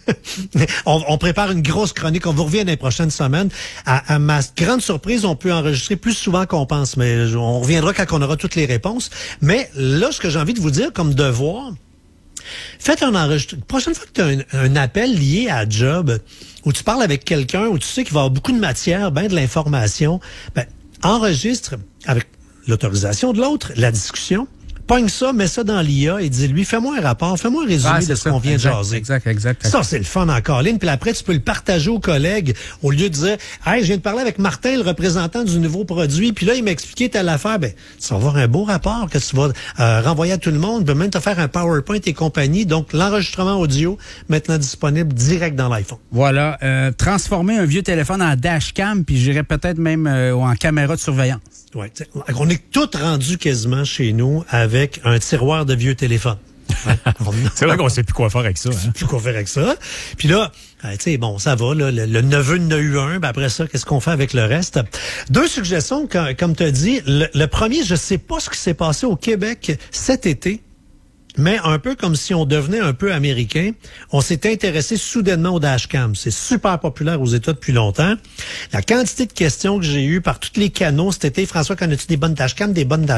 on prépare une grosse chronique, on vous revient dans les prochaines semaines. À ma grande surprise, on peut enregistrer plus souvent qu'on pense, mais on reviendra quand on aura toutes les réponses. Mais là, ce que j'ai envie de vous dire comme devoir, faites un enregistrement. La prochaine fois que tu as un appel lié à job, où tu parles avec quelqu'un, où tu sais qu'il va y avoir beaucoup de matière, ben de l'information, ben, enregistre avec l'autorisation de l'autre la discussion. Pogne ça, mets ça dans l'IA et dis-lui, fais-moi un rapport, fais-moi un résumé de ce qu'on vient de jaser. Exact. Ça, c'est le fun encore, Lynn. Puis après, tu peux le partager aux collègues au lieu de dire, hey, je viens de parler avec Martin, le représentant du nouveau produit, puis là, il m'a expliqué telle affaire. Ben, tu vas avoir un beau rapport que tu vas renvoyer à tout le monde. Tu peux même te faire un PowerPoint et compagnie. Donc, l'enregistrement audio, maintenant disponible direct dans l'iPhone. Voilà. Transformer un vieux téléphone en dashcam, puis j'irais peut-être même en caméra de surveillance. Ouais, on est tous rendus quasiment chez nous avec un tiroir de vieux téléphones. Ouais. C'est vrai qu'on sait plus quoi faire avec ça. Hein? Plus quoi faire avec ça. Puis là, tu sais, bon, ça va, là, le neveu en a eu un, ben après ça, qu'est-ce qu'on fait avec le reste? Deux suggestions, comme tu as dit. Le premier, je sais pas ce qui s'est passé au Québec cet été, mais un peu comme si on devenait un peu américain, on s'est intéressé soudainement au dashcam. C'est super populaire aux États depuis longtemps. La quantité de questions que j'ai eues par tous les canaux cet été, François, connais-tu des bonnes dashcams?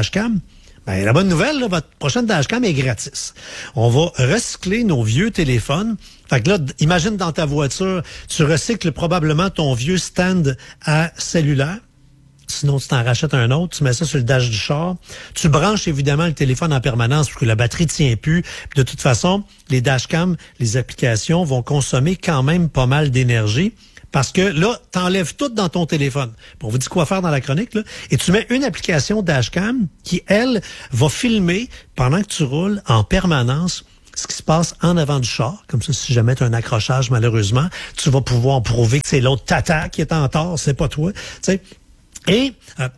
Ben, la bonne nouvelle, là, votre prochaine dashcam est gratis. On va recycler nos vieux téléphones. Fait que là, imagine dans ta voiture, tu recycles probablement ton vieux stand à cellulaire. Sinon, tu t'en rachètes un autre, tu mets ça sur le dash du char. Tu branches évidemment le téléphone en permanence pour que la batterie ne tient plus. Puis de toute façon, les dashcams, les applications vont consommer quand même pas mal d'énergie. Parce que là, t'enlèves tout dans ton téléphone. On vous dit quoi faire dans la chronique, là. Et tu mets une application dashcam qui, elle, va filmer pendant que tu roules en permanence ce qui se passe en avant du char. Comme ça, si jamais tu as un accrochage, malheureusement, tu vas pouvoir prouver que c'est l'autre tata qui est en tort, c'est pas toi. Tu sais. Et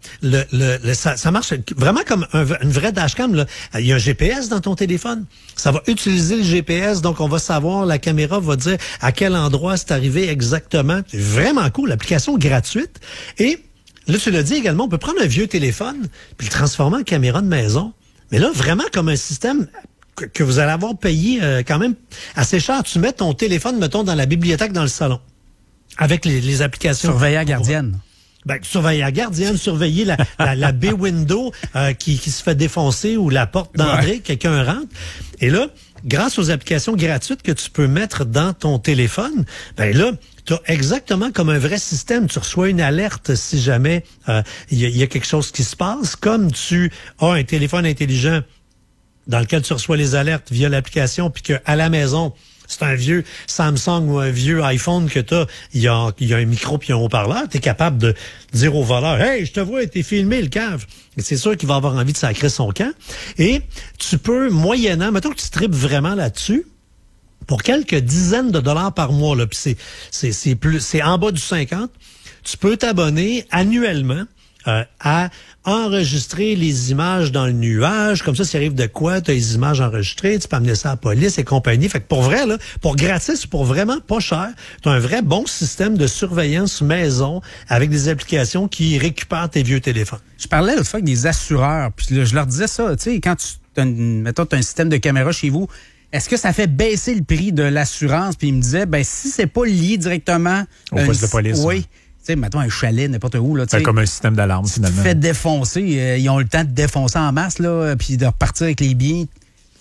ça marche vraiment comme une vraie dashcam. Là. Il y a un GPS dans ton téléphone. Ça va utiliser le GPS, donc on va savoir, la caméra va dire à quel endroit c'est arrivé exactement. C'est vraiment cool, l'application gratuite. Et là, tu l'as dit également, on peut prendre un vieux téléphone puis le transformer en caméra de maison. Mais là, vraiment comme un système que vous allez avoir payé quand même assez cher. Tu mets ton téléphone, mettons, dans la bibliothèque dans le salon avec les applications. Surveiller la gardienne. Ben, surveiller la gardienne, surveiller la baie window qui se fait défoncer ou la porte d'entrée, quelqu'un rentre. Et là, grâce aux applications gratuites que tu peux mettre dans ton téléphone, ben là, tu as exactement comme un vrai système. Tu reçois une alerte si jamais il y a quelque chose qui se passe. Comme tu as un téléphone intelligent dans lequel tu reçois les alertes via l'application, puis qu'à la maison, c'est un vieux Samsung ou un vieux iPhone que t'as, il y a un micro puis un haut-parleur, t'es capable de dire au voleur, hey, je te vois, t'es filmé le cave. Et c'est sûr qu'il va avoir envie de sacrer son camp. Et tu peux, moyennant, mettons que tu tripes vraiment là-dessus, pour quelques dizaines de dollars par mois, là, puis c'est en bas du 50, tu peux t'abonner annuellement à enregistrer les images dans le nuage. Comme ça, s'il arrive de quoi, tu as les images enregistrées, tu peux amener ça à la police et compagnie. Fait que pour vrai, là, pour gratis, pour vraiment pas cher, tu as un vrai bon système de surveillance maison avec des applications qui récupèrent tes vieux téléphones. Je parlais l'autre fois avec des assureurs, puis là, je leur disais ça, tu sais, quand mettons, tu as un système de caméra chez vous, est-ce que ça fait baisser le prix de l'assurance? Puis ils me disaient, ben si c'est pas lié directement au poste de police. Oui. Tu sais, mettons un chalet, n'importe où. Là, c'est comme un système d'alarme, finalement. Tu te fais défoncer. Ils ont le temps de défoncer en masse, là, puis de repartir avec les biens.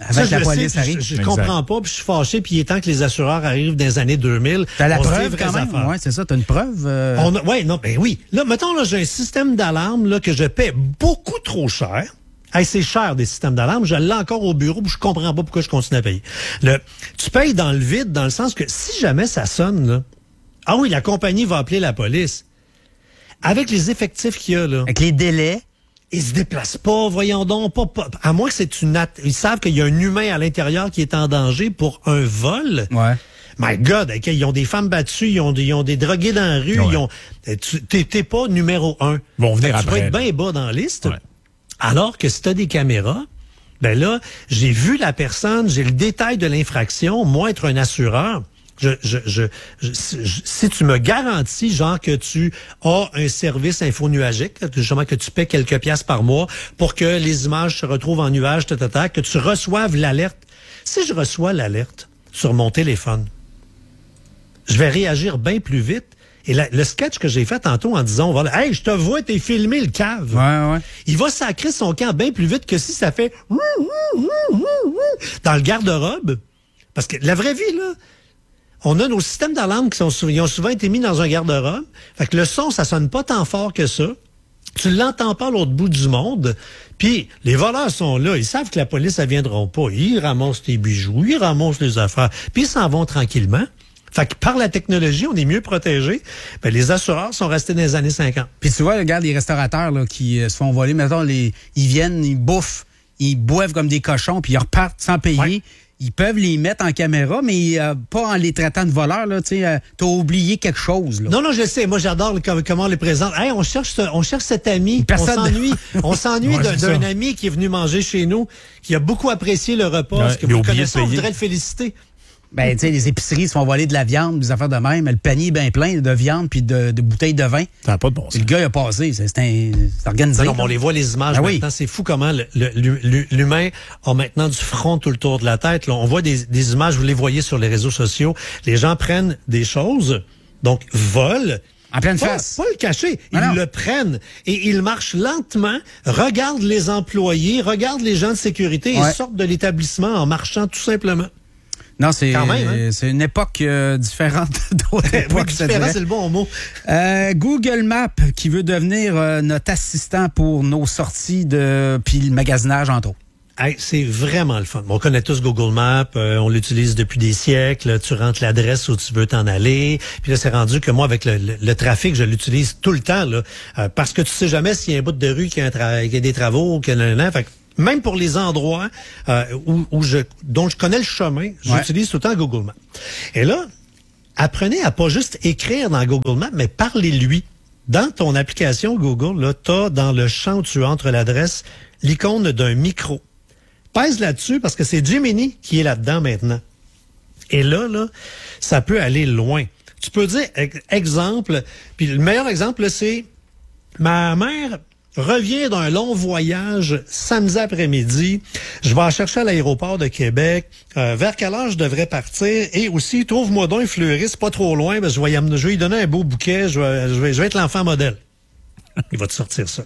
Avant que la police arrive. Je comprends pas, puis je suis fâché, puis il est temps que les assureurs arrivent dans les années 2000. T'as la preuve quand même? Oui, c'est ça, t'as une preuve? Oui. Là, mettons, là, j'ai un système d'alarme là, que je paie beaucoup trop cher. Hey, c'est cher des systèmes d'alarme. Je l'ai encore au bureau, puis je comprends pas pourquoi je continue à payer. Tu payes dans le vide, dans le sens que si jamais ça sonne, là, ah oui, la compagnie va appeler la police. Avec les effectifs qu'il y a, là. Avec les délais. Ils se déplacent pas, voyons donc, pas. À moins que ils savent qu'il y a un humain à l'intérieur qui est en danger pour un vol. Ouais. My God, ils ont des femmes battues, ils ont des drogués dans la rue, ouais. T'es pas numéro 1. Vont venir après. Tu vas être bien bas dans la liste. Ouais. Alors que si t'as des caméras, ben là, j'ai vu la personne, j'ai le détail de l'infraction. Moi, être un assureur, si tu me garantis, genre, que tu as un service infonuagique, justement que tu paies quelques piastres par mois pour que les images se retrouvent en nuage, que tu reçoives l'alerte. Si je reçois l'alerte sur mon téléphone, je vais réagir bien plus vite. Et le sketch que j'ai fait tantôt en disant, voilà, hey, je te vois, t'es filmé le cave. Ouais. Il va sacrer son camp bien plus vite que si ça fait dans le garde-robe. Parce que la vraie vie, là, on a nos systèmes d'alarme qui ils ont souvent été mis dans un garde-robe. Fait que le son, ça sonne pas tant fort que ça. Tu l'entends pas à l'autre bout du monde. Puis les voleurs sont là. Ils savent que la police, ne viendront pas. Ils ramassent tes bijoux, ils ramassent les affaires. Puis ils s'en vont tranquillement. Fait que par la technologie, on est mieux protégé. Ben, les assureurs sont restés dans les années 50. Puis tu vois, regarde les restaurateurs là, qui se font voler. Mettons, ils viennent, ils bouffent, ils boivent comme des cochons, puis ils repartent sans payer. Ouais. Ils peuvent les mettre en caméra, mais pas en les traitant de voleurs. T'as oublié quelque chose. Là. Non, je sais. Moi, j'adore comment on les présente. Hey, on cherche cet ami. On s'ennuie d'un ami qui est venu manger chez nous, qui a beaucoup apprécié le repas. Parce que vous le connaissez, on voudrait le féliciter. Ben, tu sais, les épiceries se font voler de la viande, des affaires de même. Le panier est bien plein de viande puis de bouteilles de vin. Ça n'a pas de bon sens. Le gars, il a passé. C'est organisé. Non, on les voit, les images maintenant. Oui. C'est fou comment l'humain a maintenant du front tout le tour de la tête. Là, on voit des images, vous les voyez sur les réseaux sociaux. Les gens prennent des choses, donc volent. En pleine face. Pas le cacher. Ils le prennent et ils marchent lentement, regardent les employés, regardent les gens de sécurité et sortent de l'établissement en marchant tout simplement. Non, c'est une époque différente d'autres époques. Oui, différent, c'est le bon mot. Google Maps qui veut devenir notre assistant pour nos sorties puis le magasinage, entre autres. Hey, c'est vraiment le fun. On connaît tous Google Maps, on l'utilise depuis des siècles. Tu rentres l'adresse où tu veux t'en aller. Puis là, c'est rendu que moi, avec le trafic, je l'utilise tout le temps là, parce que tu sais jamais s'il y a un bout de rue qui a des travaux, fait que même pour les endroits dont je connais le chemin, j'utilise tout le temps Google Maps. Et là, apprenez à pas juste écrire dans Google Maps, mais parlez-lui. Dans ton application Google, là, t'as dans le champ où tu entres l'adresse l'icône d'un micro. Pèse là-dessus parce que c'est Gemini qui est là-dedans maintenant. Et là, ça peut aller loin. Tu peux dire, exemple, puis le meilleur exemple, c'est ma mère revient d'un long voyage samedi après-midi. Je vais la chercher à l'aéroport de Québec. Vers quelle heure je devrais partir? Et aussi, trouve-moi donc un fleuriste pas trop loin. Parce que je vais lui donner un beau bouquet. Je vais être l'enfant modèle. Il va te sortir ça.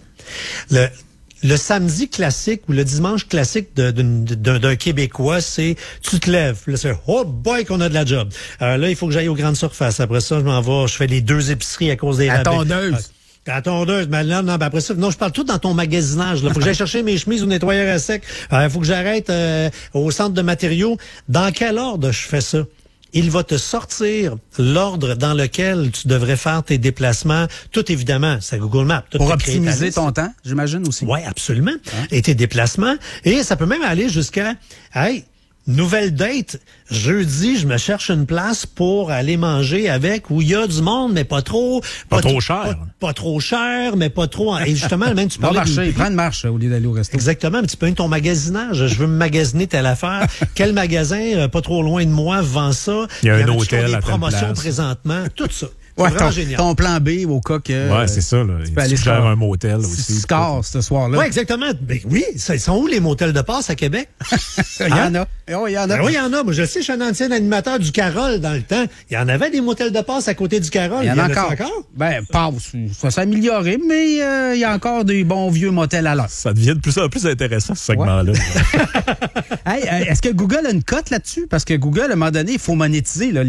Le samedi classique ou le dimanche classique d'un Québécois, c'est tu te lèves. Là, c'est oh boy qu'on a de la job. Là, il faut que j'aille aux grandes surfaces. Après ça, je m'en vais. Je fais les 2 épiceries à cause des rabais. La tondeuse, mais là, non, après ça, non, je parle tout dans ton magasinage. Là. Faut que j'aille chercher mes chemises au nettoyeur à sec. Faut que j'arrête au centre de matériaux. Dans quel ordre je fais ça? Il va te sortir l'ordre dans lequel tu devrais faire tes déplacements. Tout évidemment, c'est Google Maps. Pour optimiser ton temps, j'imagine aussi. Oui, absolument. Et tes déplacements. Et ça peut même aller jusqu'à, nouvelle date, jeudi, je me cherche une place pour aller manger avec où il y a du monde, mais pas trop. Pas trop cher. Pas trop cher, mais pas trop. Et justement, même tu parlais... Prends une marche au lieu d'aller au resto. Exactement, mais tu peux ton magasinage. Je veux me magasiner telle affaire. Quel magasin, pas trop loin de moi, vend ça? Il y a un hôtel des à promotions place. présentement, tout ça. Ouais, vraiment génial. Ton plan B au cas que... Ouais, c'est ça. Là. Tu gères un motel aussi. Si tu scores ce soir-là. Oui, exactement. Ben, oui, ils sont où les motels de passe à Québec? Il y en a. Oh, il y en a. Ben oui, il y en a. Moi, je sais, je suis un ancien animateur du Carole dans le temps. Il y en avait des motels de passe à côté du Carole. Il y en a encore. Ben, ça s'est amélioré, mais il y a encore des bons vieux motels à l'heure. Ça devient de plus en plus intéressant, ce segment-là. Hey, est-ce que Google a une cote là-dessus? Parce que Google, à un moment donné, il faut monétiser. Là,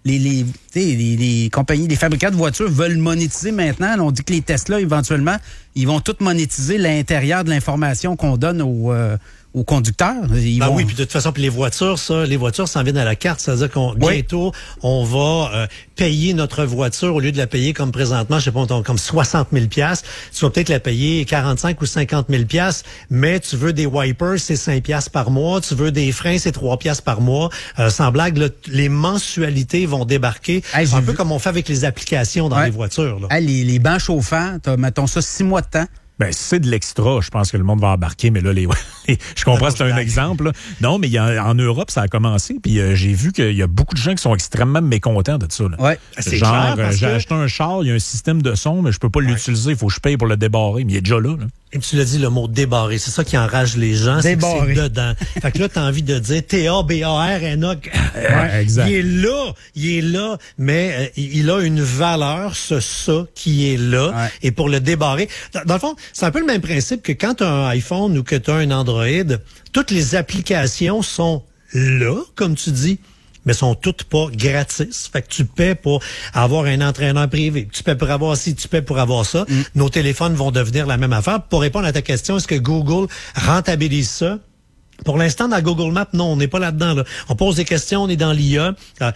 les compagnies, les fabricants de voitures veulent monétiser maintenant. On dit que les Tesla, éventuellement, ils vont tout monétiser l'intérieur de l'information qu'on donne aux conducteurs. Oui, puis de toute façon, puis les voitures s'en viennent à la carte. C'est-à-dire qu'on bientôt, on va payer notre voiture au lieu de la payer comme présentement, je sais pas, comme 60 000 $. Tu vas peut-être la payer 45 ou 50 000 $, mais tu veux des wipers, c'est 5 $ par mois. Tu veux des freins, c'est 3 $ par mois. Sans blague, là, les mensualités vont débarquer. Hey, un peu comme on fait avec les applications dans les voitures. Là. Hey, les bancs chauffants, mettons ça 6 mois de temps. Ben, c'est de l'extra, je pense que le monde va embarquer, mais là, je comprends, c'est un exemple. Là. Non, mais en Europe, ça a commencé, puis j'ai vu qu'il y a beaucoup de gens qui sont extrêmement mécontents de ça. Là. Ouais. C'est genre, clair, j'ai acheté un char, il y a un système de son, mais je peux pas l'utiliser, il faut que je paye pour le débarrer, mais il est déjà là. Et tu l'as dit, le mot débarrer, c'est ça qui enrage les gens, c'est que c'est dedans. Fait que là, t'as envie de dire T-A-B-A-R-N-A. Exact. Il est là, mais il a une valeur, ça qui est là. Ouais. Et pour le débarrer, dans le fond, c'est un peu le même principe que quand tu as un iPhone ou que tu as un Android, toutes les applications sont là, comme tu dis, mais sont toutes pas gratis. Fait que tu paies pour avoir un entraîneur privé. Tu paies pour avoir ci, tu paies pour avoir ça. Nos téléphones vont devenir la même affaire. Pour répondre à ta question, est-ce que Google rentabilise ça? Pour l'instant, dans Google Maps, non, on n'est pas là-dedans. Là. On pose des questions, on est dans l'IA.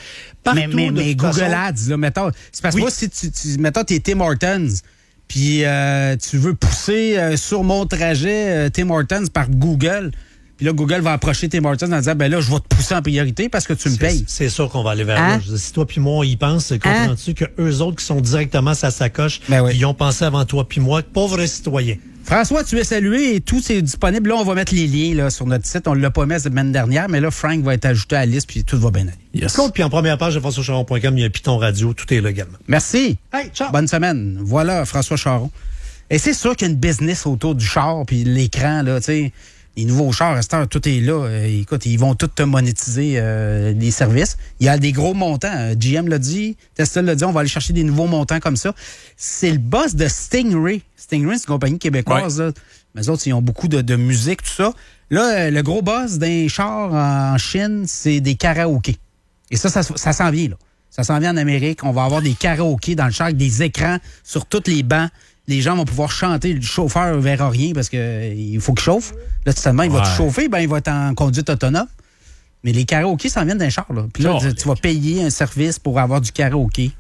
Mais Google Ads, là, mettons, c'est parce que moi, si mettons, t'es Tim Hortons, puis tu veux pousser sur mon trajet Tim Hortons par Google, puis là, Google va approcher Tim Hortons en disant, ben là, je vais te pousser en priorité parce que tu me payes. C'est sûr qu'on va aller vers là. Si toi puis moi, on y pense, comprends-tu que eux autres qui sont directement sa sacoche, ils ont pensé avant toi puis moi, pauvres citoyens. François, tu es salué et tout c'est disponible. Là, on va mettre les liens là, sur notre site. On ne l'a pas mis la semaine dernière, mais là, Frank va être ajouté à la liste puis tout va bien aller. Yes. Puis en première page de FrançoisCharron.com, il y a Python Radio, tout est là également. Merci. Hey, ciao. Bonne semaine. Voilà, François Charron. Et c'est sûr qu'il y a une business autour du char puis l'écran, là, tu sais. Les nouveaux chars, à cette heure, tout est là. Écoute, ils vont tout te monétiser les services. Il y a des gros montants. GM l'a dit, Tesla l'a dit, on va aller chercher des nouveaux montants comme ça. C'est le boss de Stingray. Stingray, c'est une compagnie québécoise. Là. Mais autres, ils ont beaucoup de musique, tout ça. Là, le gros boss d'un char en Chine, c'est des karaokés. Et ça s'en vient, là. Ça s'en vient en Amérique. On va avoir des karaokés dans le char avec des écrans sur tous les bancs. Les gens vont pouvoir chanter. Le chauffeur ne verra rien parce qu'il faut qu'il chauffe. Là, seulement, il va te chauffer, il va être en conduite autonome. Mais les karaokés s'en viennent d'un char. Là. Puis là, tu vas payer un service pour avoir du karaoké.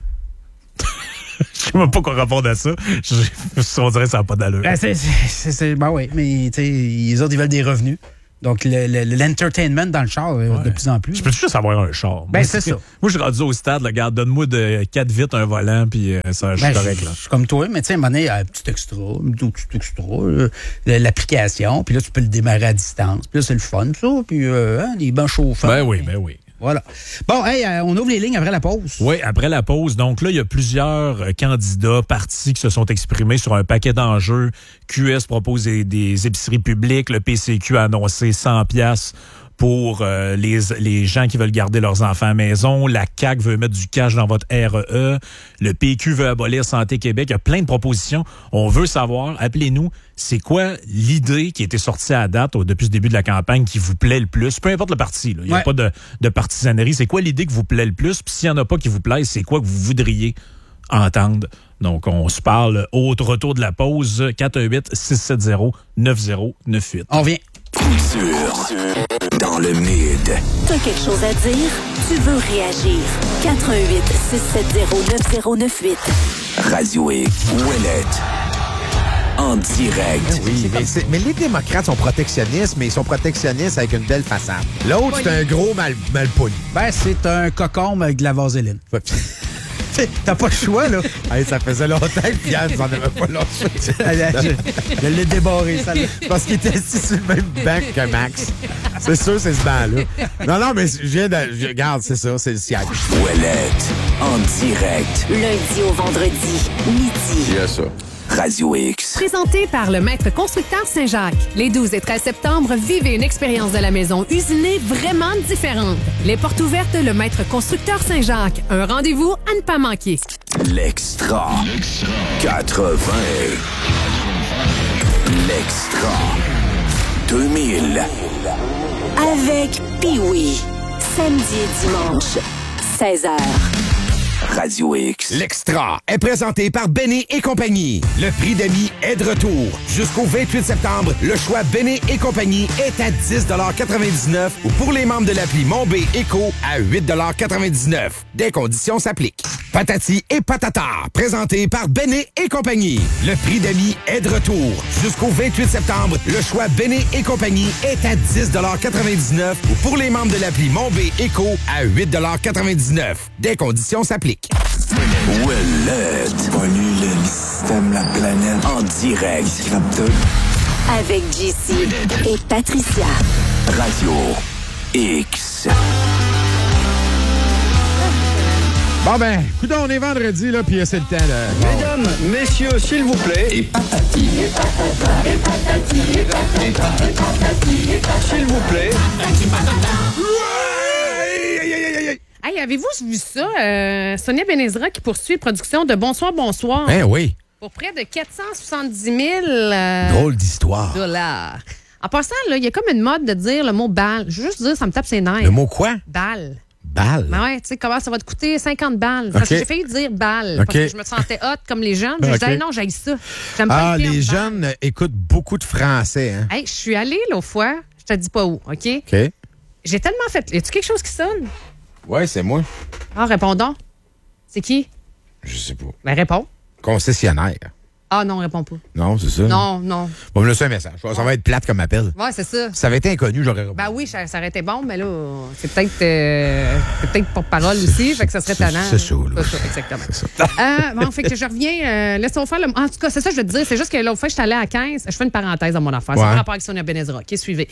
Je sais même pas quoi répondre à ça. On dirait que ça n'a pas d'allure. Ben oui, mais les autres, ils veulent des revenus. Donc, l'entertainment dans le char, de plus en plus. Je peux juste avoir un char. Ben, c'est ça. Moi, je suis rendu au stade, regarde, donne-moi de 4 vitres, un volant, puis ça, je suis correct, là. Je suis comme toi, mais tu sais, à un moment donné, un petit extra, l'application, puis là, tu peux le démarrer à distance. Puis là, c'est le fun, ça. Puis, les bancs chauffants. Ben oui. Voilà. Bon, hey, on ouvre les lignes après la pause. Oui, après la pause. Donc là, il y a plusieurs candidats, partis qui se sont exprimés sur un paquet d'enjeux. QS propose des épiceries publiques. Le PCQ a annoncé 100$ pour les gens qui veulent garder leurs enfants à la maison. La CAQ veut mettre du cash dans votre REE. Le PQ veut abolir Santé Québec. Il y a plein de propositions. On veut savoir, appelez-nous, c'est quoi l'idée qui a été sortie à date depuis le début de la campagne qui vous plaît le plus? Peu importe le parti. Il n'y a pas de partisanerie. C'est quoi l'idée qui vous plaît le plus? Puis s'il n'y en a pas qui vous plaît, c'est quoi que vous voudriez entendre? Donc, on se parle au retour de la pause. 418-670-9098. On revient. Culture dans le mid. T'as quelque chose à dire? Tu veux réagir? 418-670-9098. Radio X. Ouellette. En direct. Oui, mais les démocrates sont protectionnistes, mais ils sont protectionnistes avec une belle façade. L'autre, c'est un gros malpoli. Ben, c'est un cocombe avec de la vaseline. T'as pas le choix, là. Hey, ça faisait longtemps que Pierre nous en avait pas lâché. Je l'ai débarré, ça. Parce qu'il était assis sur le même banc que Max. C'est sûr, c'est ce banc-là. Non, mais regarde, c'est ça, c'est le siège. Ouellette, en direct. Lundi au vendredi, midi. Yes, ça. Radio X. Présenté par le Maître Constructeur Saint-Jacques. Les 12 et 13 septembre, vivez une expérience de la maison usinée vraiment différente. Les portes ouvertes, le Maître Constructeur Saint-Jacques. Un rendez-vous à ne pas manquer. L'extra. 80. L'extra. 2000. Avec Pee-Wee. Samedi et dimanche, 16h. Radio X. L'extra est présenté par Béné et compagnie. Le prix d'amis est de retour. Jusqu'au 28 septembre, le choix Béné et compagnie est à 10,99 $ ou pour les membres de l'appli Mon B Éco à 8,99 $. Des conditions s'appliquent. Patati et patata, présenté par Béné et compagnie. Le prix d'amis est de retour. Jusqu'au 28 septembre, le choix Béné et compagnie est à 10,99 $ ou pour les membres de l'appli Mon B Éco à 8,99 $. Des conditions s'appliquent. Ouellette. Pollue le système, la planète. En direct. Avec JC et Patricia. Radio X. Bon ben, écoute, on est vendredi, là, puis c'est le temps de... Mesdames, messieurs, s'il vous plaît. Et patati. Et patata. Et patati. Et patati. Et patati. Et patati. S'il vous plaît. Hey, avez-vous vu ça? Sonia Benezra qui poursuit la production de Bonsoir, Bonsoir. Eh oui. Pour près de 470 000 drôle d'histoire. dollars. En passant, là, il y a comme une mode de dire le mot balle. Je veux juste dire, ça me tape ses nerfs. Le mot quoi? Balle. Balle? Ben ouais, tu sais, comment ça va te coûter 50 balles. Parce que j'ai failli dire balle. Parce que je me sentais hot comme les jeunes. Je disais, non, j'haïs ça. J'aime pas les jeunes écoutent beaucoup de français, hein? Hey, je suis allée l'autre fois, je te dis pas où, OK? J'ai tellement fait. Y a-tu quelque chose qui sonne? Ouais, c'est moi. Ah, répondons. C'est qui? Je sais pas. Ben, réponds. Concessionnaire. Ah non, réponds pas. Non, c'est ça? Non. Bon, me laisser un message. Ça va être plate comme appel. Ouais, c'est ça. Si ça avait été inconnu, j'aurais répondu. Ben oui, ça aurait été bon, mais là, c'est peut-être porte-parole aussi, fait que ça serait tannant. C'est ça, là. C'est ça, exactement. C'est ça. Bon, fait que je reviens. Laissons faire le. En tout cas, c'est ça, je veux te dire. C'est juste que l'autre fois, je suis allée à 15. Je fais une parenthèse dans mon affaire. C'est par rapport avec Sonia Benezra. OK, suivez.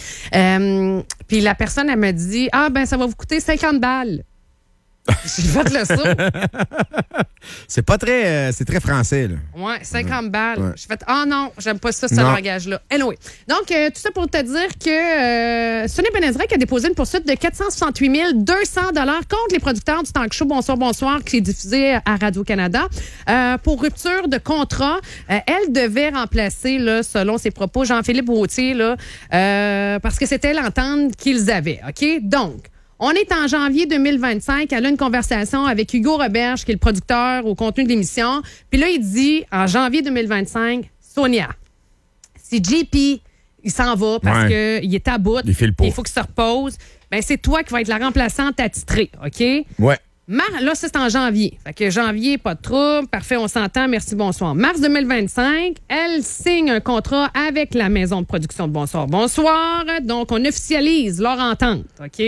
Puis la personne, elle me dit, ben, ça va vous coûter 50 balles. J'ai fait le saut. C'est pas très... c'est très français, là. Ouais, 50 balles. Ouais. J'ai fait, non, j'aime pas ça, ce langage-là. Anyway. Donc, tout ça pour te dire que Sonia Benezra qui a déposé une poursuite de 468 200 $ contre les producteurs du talk show Bonsoir, Bonsoir, qui est diffusé à Radio-Canada, pour rupture de contrat. Elle devait remplacer, là, selon ses propos, Jean-Philippe Gauthier, là, parce que c'était l'entente qu'ils avaient. OK? Donc, on est en janvier 2025. Elle a une conversation avec Hugo Roberge, qui est le producteur au contenu de l'émission. Puis là, il dit, en janvier 2025, Sonia, si JP, il s'en va parce qu'il est à bout, il faut qu'il se repose, ben c'est toi qui vas être la remplaçante attitrée, OK? Ouais. Là, ça, c'est en janvier. Fait que janvier, pas de trouble. Parfait, on s'entend. Merci, bonsoir. Mars 2025, elle signe un contrat avec la maison de production de Bonsoir, Bonsoir. Donc, on officialise leur entente, OK?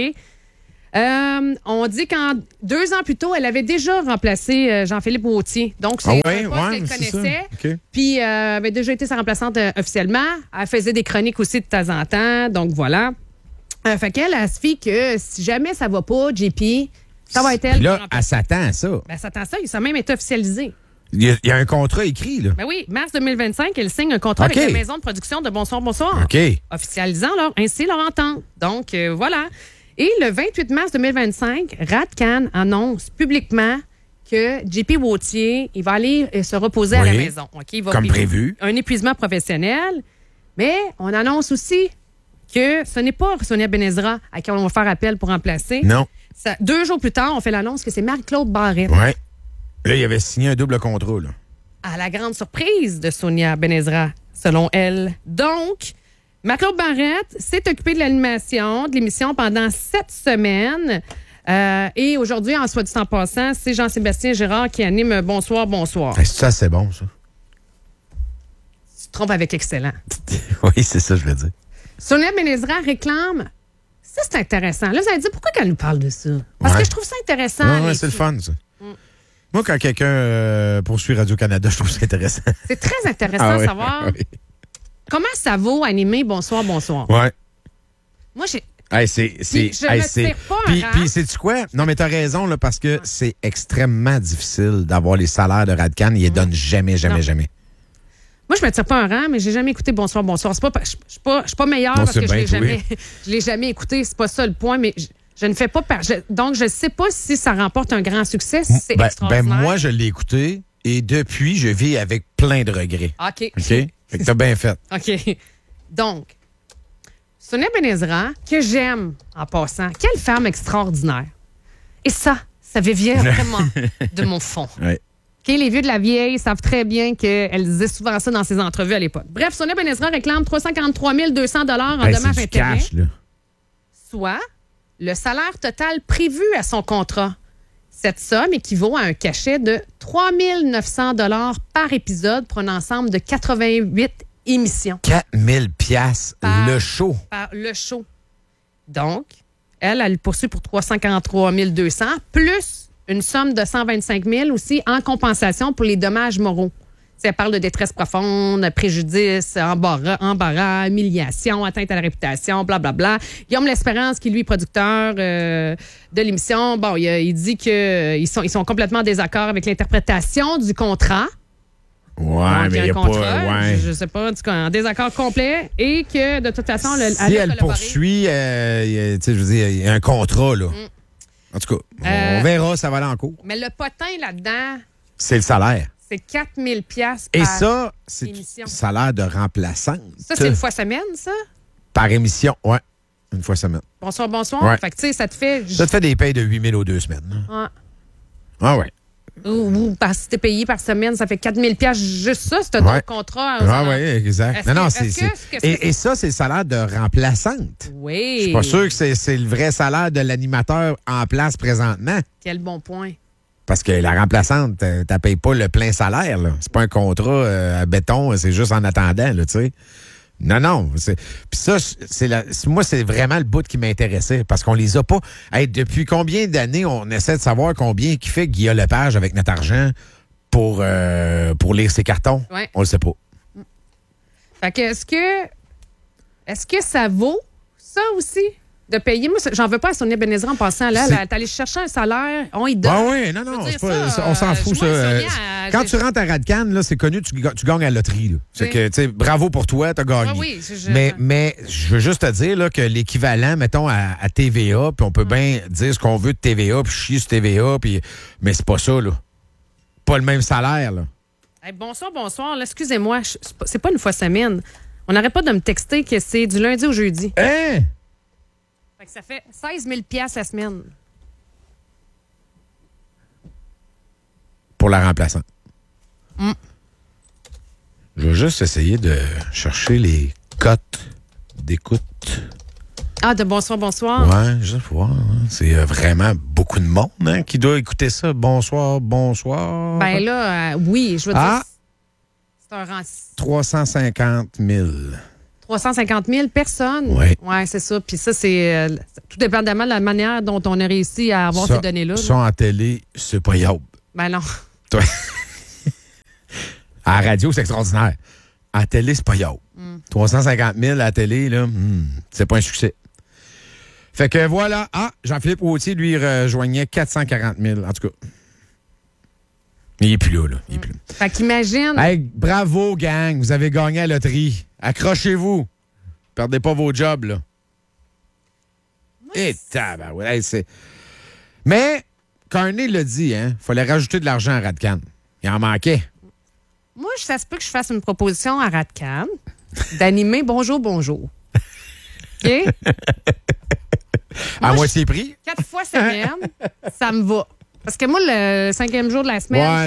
On dit qu'en 2 ans plus tôt, elle avait déjà remplacé Jean-Philippe Gauthier. Donc, c'est un poste qu'elle connaissait. Okay. Puis, elle avait déjà été sa remplaçante officiellement. Elle faisait des chroniques aussi de temps en temps. Donc, voilà. Fait qu'elle, elle se fie que si jamais ça va pas, JP, ça va être elle. Puis là, elle s'attend à ça. Ben, elle s'attend à ça. Ça a même été officialisé. Il y a un contrat écrit, là. Ben oui, mars 2025, elle signe un contrat avec la maison de production de Bonsoir, Bonsoir. OK. Officialisant ainsi leur entente. Donc, voilà. Et le 28 mars 2025, Radcan annonce publiquement que JP Gauthier, il va aller se reposer à la maison. Okay? Il va comme prévu. Un épuisement professionnel. Mais on annonce aussi que ce n'est pas Sonia Benezra à qui on va faire appel pour remplacer. Non. 2 jours plus tard, on fait l'annonce que c'est Marie-Claude Barrette. Oui. Là, il avait signé un double contrat, là. À la grande surprise de Sonia Benezra, selon elle. Donc, Marie-Claude Barrette s'est occupée de l'animation de l'émission pendant 7 semaines. Et aujourd'hui, en soit dit en passant, c'est Jean-Sébastien Girard qui anime Bonsoir, Bonsoir. Ça, c'est bon, ça. Tu te trompes avec excellent. Oui, c'est ça, je veux dire. Sonia Benezra réclame. Ça, c'est intéressant. Là, vous allez dire, pourquoi qu'elle nous parle de ça? Parce que je trouve ça intéressant. Oui, c'est le fun, ça. Moi, quand quelqu'un poursuit Radio-Canada, je trouve ça intéressant. C'est très intéressant de savoir comment ça vaut animer Bonsoir, Bonsoir. Ouais. Moi, Hey, Puis sais-tu quoi? Non, mais t'as raison, là, parce que c'est extrêmement difficile d'avoir les salaires de Radcan. Ils les donnent jamais. Moi, je me tire pas un rang, mais j'ai jamais écouté Bonsoir, bonsoir. Je suis pas meilleure parce que je l'ai jamais écouté. C'est pas ça le point, mais je ne fais pas... Donc, je sais pas si ça remporte un grand succès, si c'est extraordinaire. Moi, je l'ai écouté et depuis, je vis avec plein de regrets. OK. Fait que t'as bien fait. OK. Donc, Sonia Benezra, que j'aime en passant, quelle femme extraordinaire. Et ça vient vraiment de mon fond. Oui. OK, les vieux de la vieille savent très bien qu'elle disait souvent ça dans ses entrevues à l'époque. Bref, Sonia Benezra réclame 343 200 $, en dommages intérêts. Soit le salaire total prévu à son contrat. Cette somme équivaut à un cachet de 3 900 $ par épisode pour un ensemble de 88 émissions. 4 000 piastres le show. Par le show. Donc, elle poursuit pour 343 200 plus une somme de 125 000 aussi en compensation pour les dommages moraux. Elle parle de détresse profonde, préjudice, embarras, humiliation, atteinte à la réputation, blablabla. Guillaume L'Espérance, qui lui est producteur de l'émission, bon, il dit qu'ils sont complètement en désaccord avec l'interprétation du contrat. Ouais, mais il n'y a pas... Ouais. Je sais pas, en tout cas, en désaccord complet et que, de toute façon... Si elle poursuit, je veux dire, il y a un contrat, là. En tout cas, on verra, ça va aller en cours. Mais le potin là-dedans... C'est le salaire. C'est 4 000 piastres et par ça, c'est émission. Salaire de remplaçante. Ça, c'est une fois semaine, ça? Par émission, oui. Une fois semaine. Bonsoir, bonsoir. Ouais. Fait que, tu sais, ça te fait... Ça te fait des payes de 8 000 aux 2 semaines. Ouais. Ah ouais. Ou si t'es payé par semaine, ça fait 4 000 piastres juste ça, c'est un autre contrat. Ah oui, exact. Non, et ça, c'est le salaire de remplaçante. Oui. Je suis pas sûr que c'est le vrai salaire de l'animateur en place présentement. Quel bon point. Parce que la remplaçante, tu payes pas le plein salaire. C'est pas un contrat à béton, c'est juste en attendant, tu sais. Non. Puis ça, moi, c'est vraiment le bout qui m'intéressait parce qu'on les a pas. Hey, depuis combien d'années on essaie de savoir combien qui fait Guillaume Lepage avec notre argent pour lire ses cartons? Ouais. On le sait pas. Fait que est-ce que ça vaut ça aussi? De payer. Moi, j'en veux pas à Sonia Benezra en passant là. T'es allé chercher un salaire, on y donne. Ah oui, non, on s'en fout, ça. Quand tu rentres à Radcan, là, c'est connu, tu gagnes à la loterie. Là. C'est que, tu sais, bravo pour toi, t'as gagné. Ah oui, mais je veux juste te dire là, que l'équivalent, mettons, à TVA, puis on peut bien dire ce qu'on veut de TVA, puis chier sur TVA, mais c'est pas ça, là. Pas le même salaire, là. Hey, bonsoir. Là, excusez-moi, c'est pas une fois semaine. On n'arrête pas de me texter que c'est du lundi au jeudi. Hein? Fait que ça fait 16 000 piastres la semaine. Pour la remplaçante. Je vais juste essayer de chercher les cotes d'écoute. Ah, de bonsoir. Ouais, juste pour voir. Hein. C'est vraiment beaucoup de monde qui doit écouter ça. Bonsoir. Ben là, oui, je veux dire, c'est un rang... 350 000. 350 000 personnes? Oui. Oui, c'est ça. Puis ça, c'est tout dépendamment de la manière dont on a réussi à avoir ces données-là. Ça, en télé, c'est pas yable. Ben non. À la radio, c'est extraordinaire. À la télé, c'est pas yable. 350 000 à la télé, là, c'est pas un succès. Fait que voilà. Ah, Jean-Philippe Wautier, lui, rejoignait 440 000, en tout cas. Il est plus là. Il est plus là. Fait qu'imagine... Hey, bravo, gang. Vous avez gagné à la loterie. Accrochez-vous. Perdez pas vos jobs, là. Et tabarouette, c'est... Mais, Carney l'a dit, hein, fallait rajouter de l'argent à Radcan. Il en manquait. Moi, ça se peut que je fasse une proposition à Radcan d'animer Bonjour. OK? À moitié prix? 4 fois semaine, ça me va. Parce que moi, le 5e jour de la semaine... Ouais.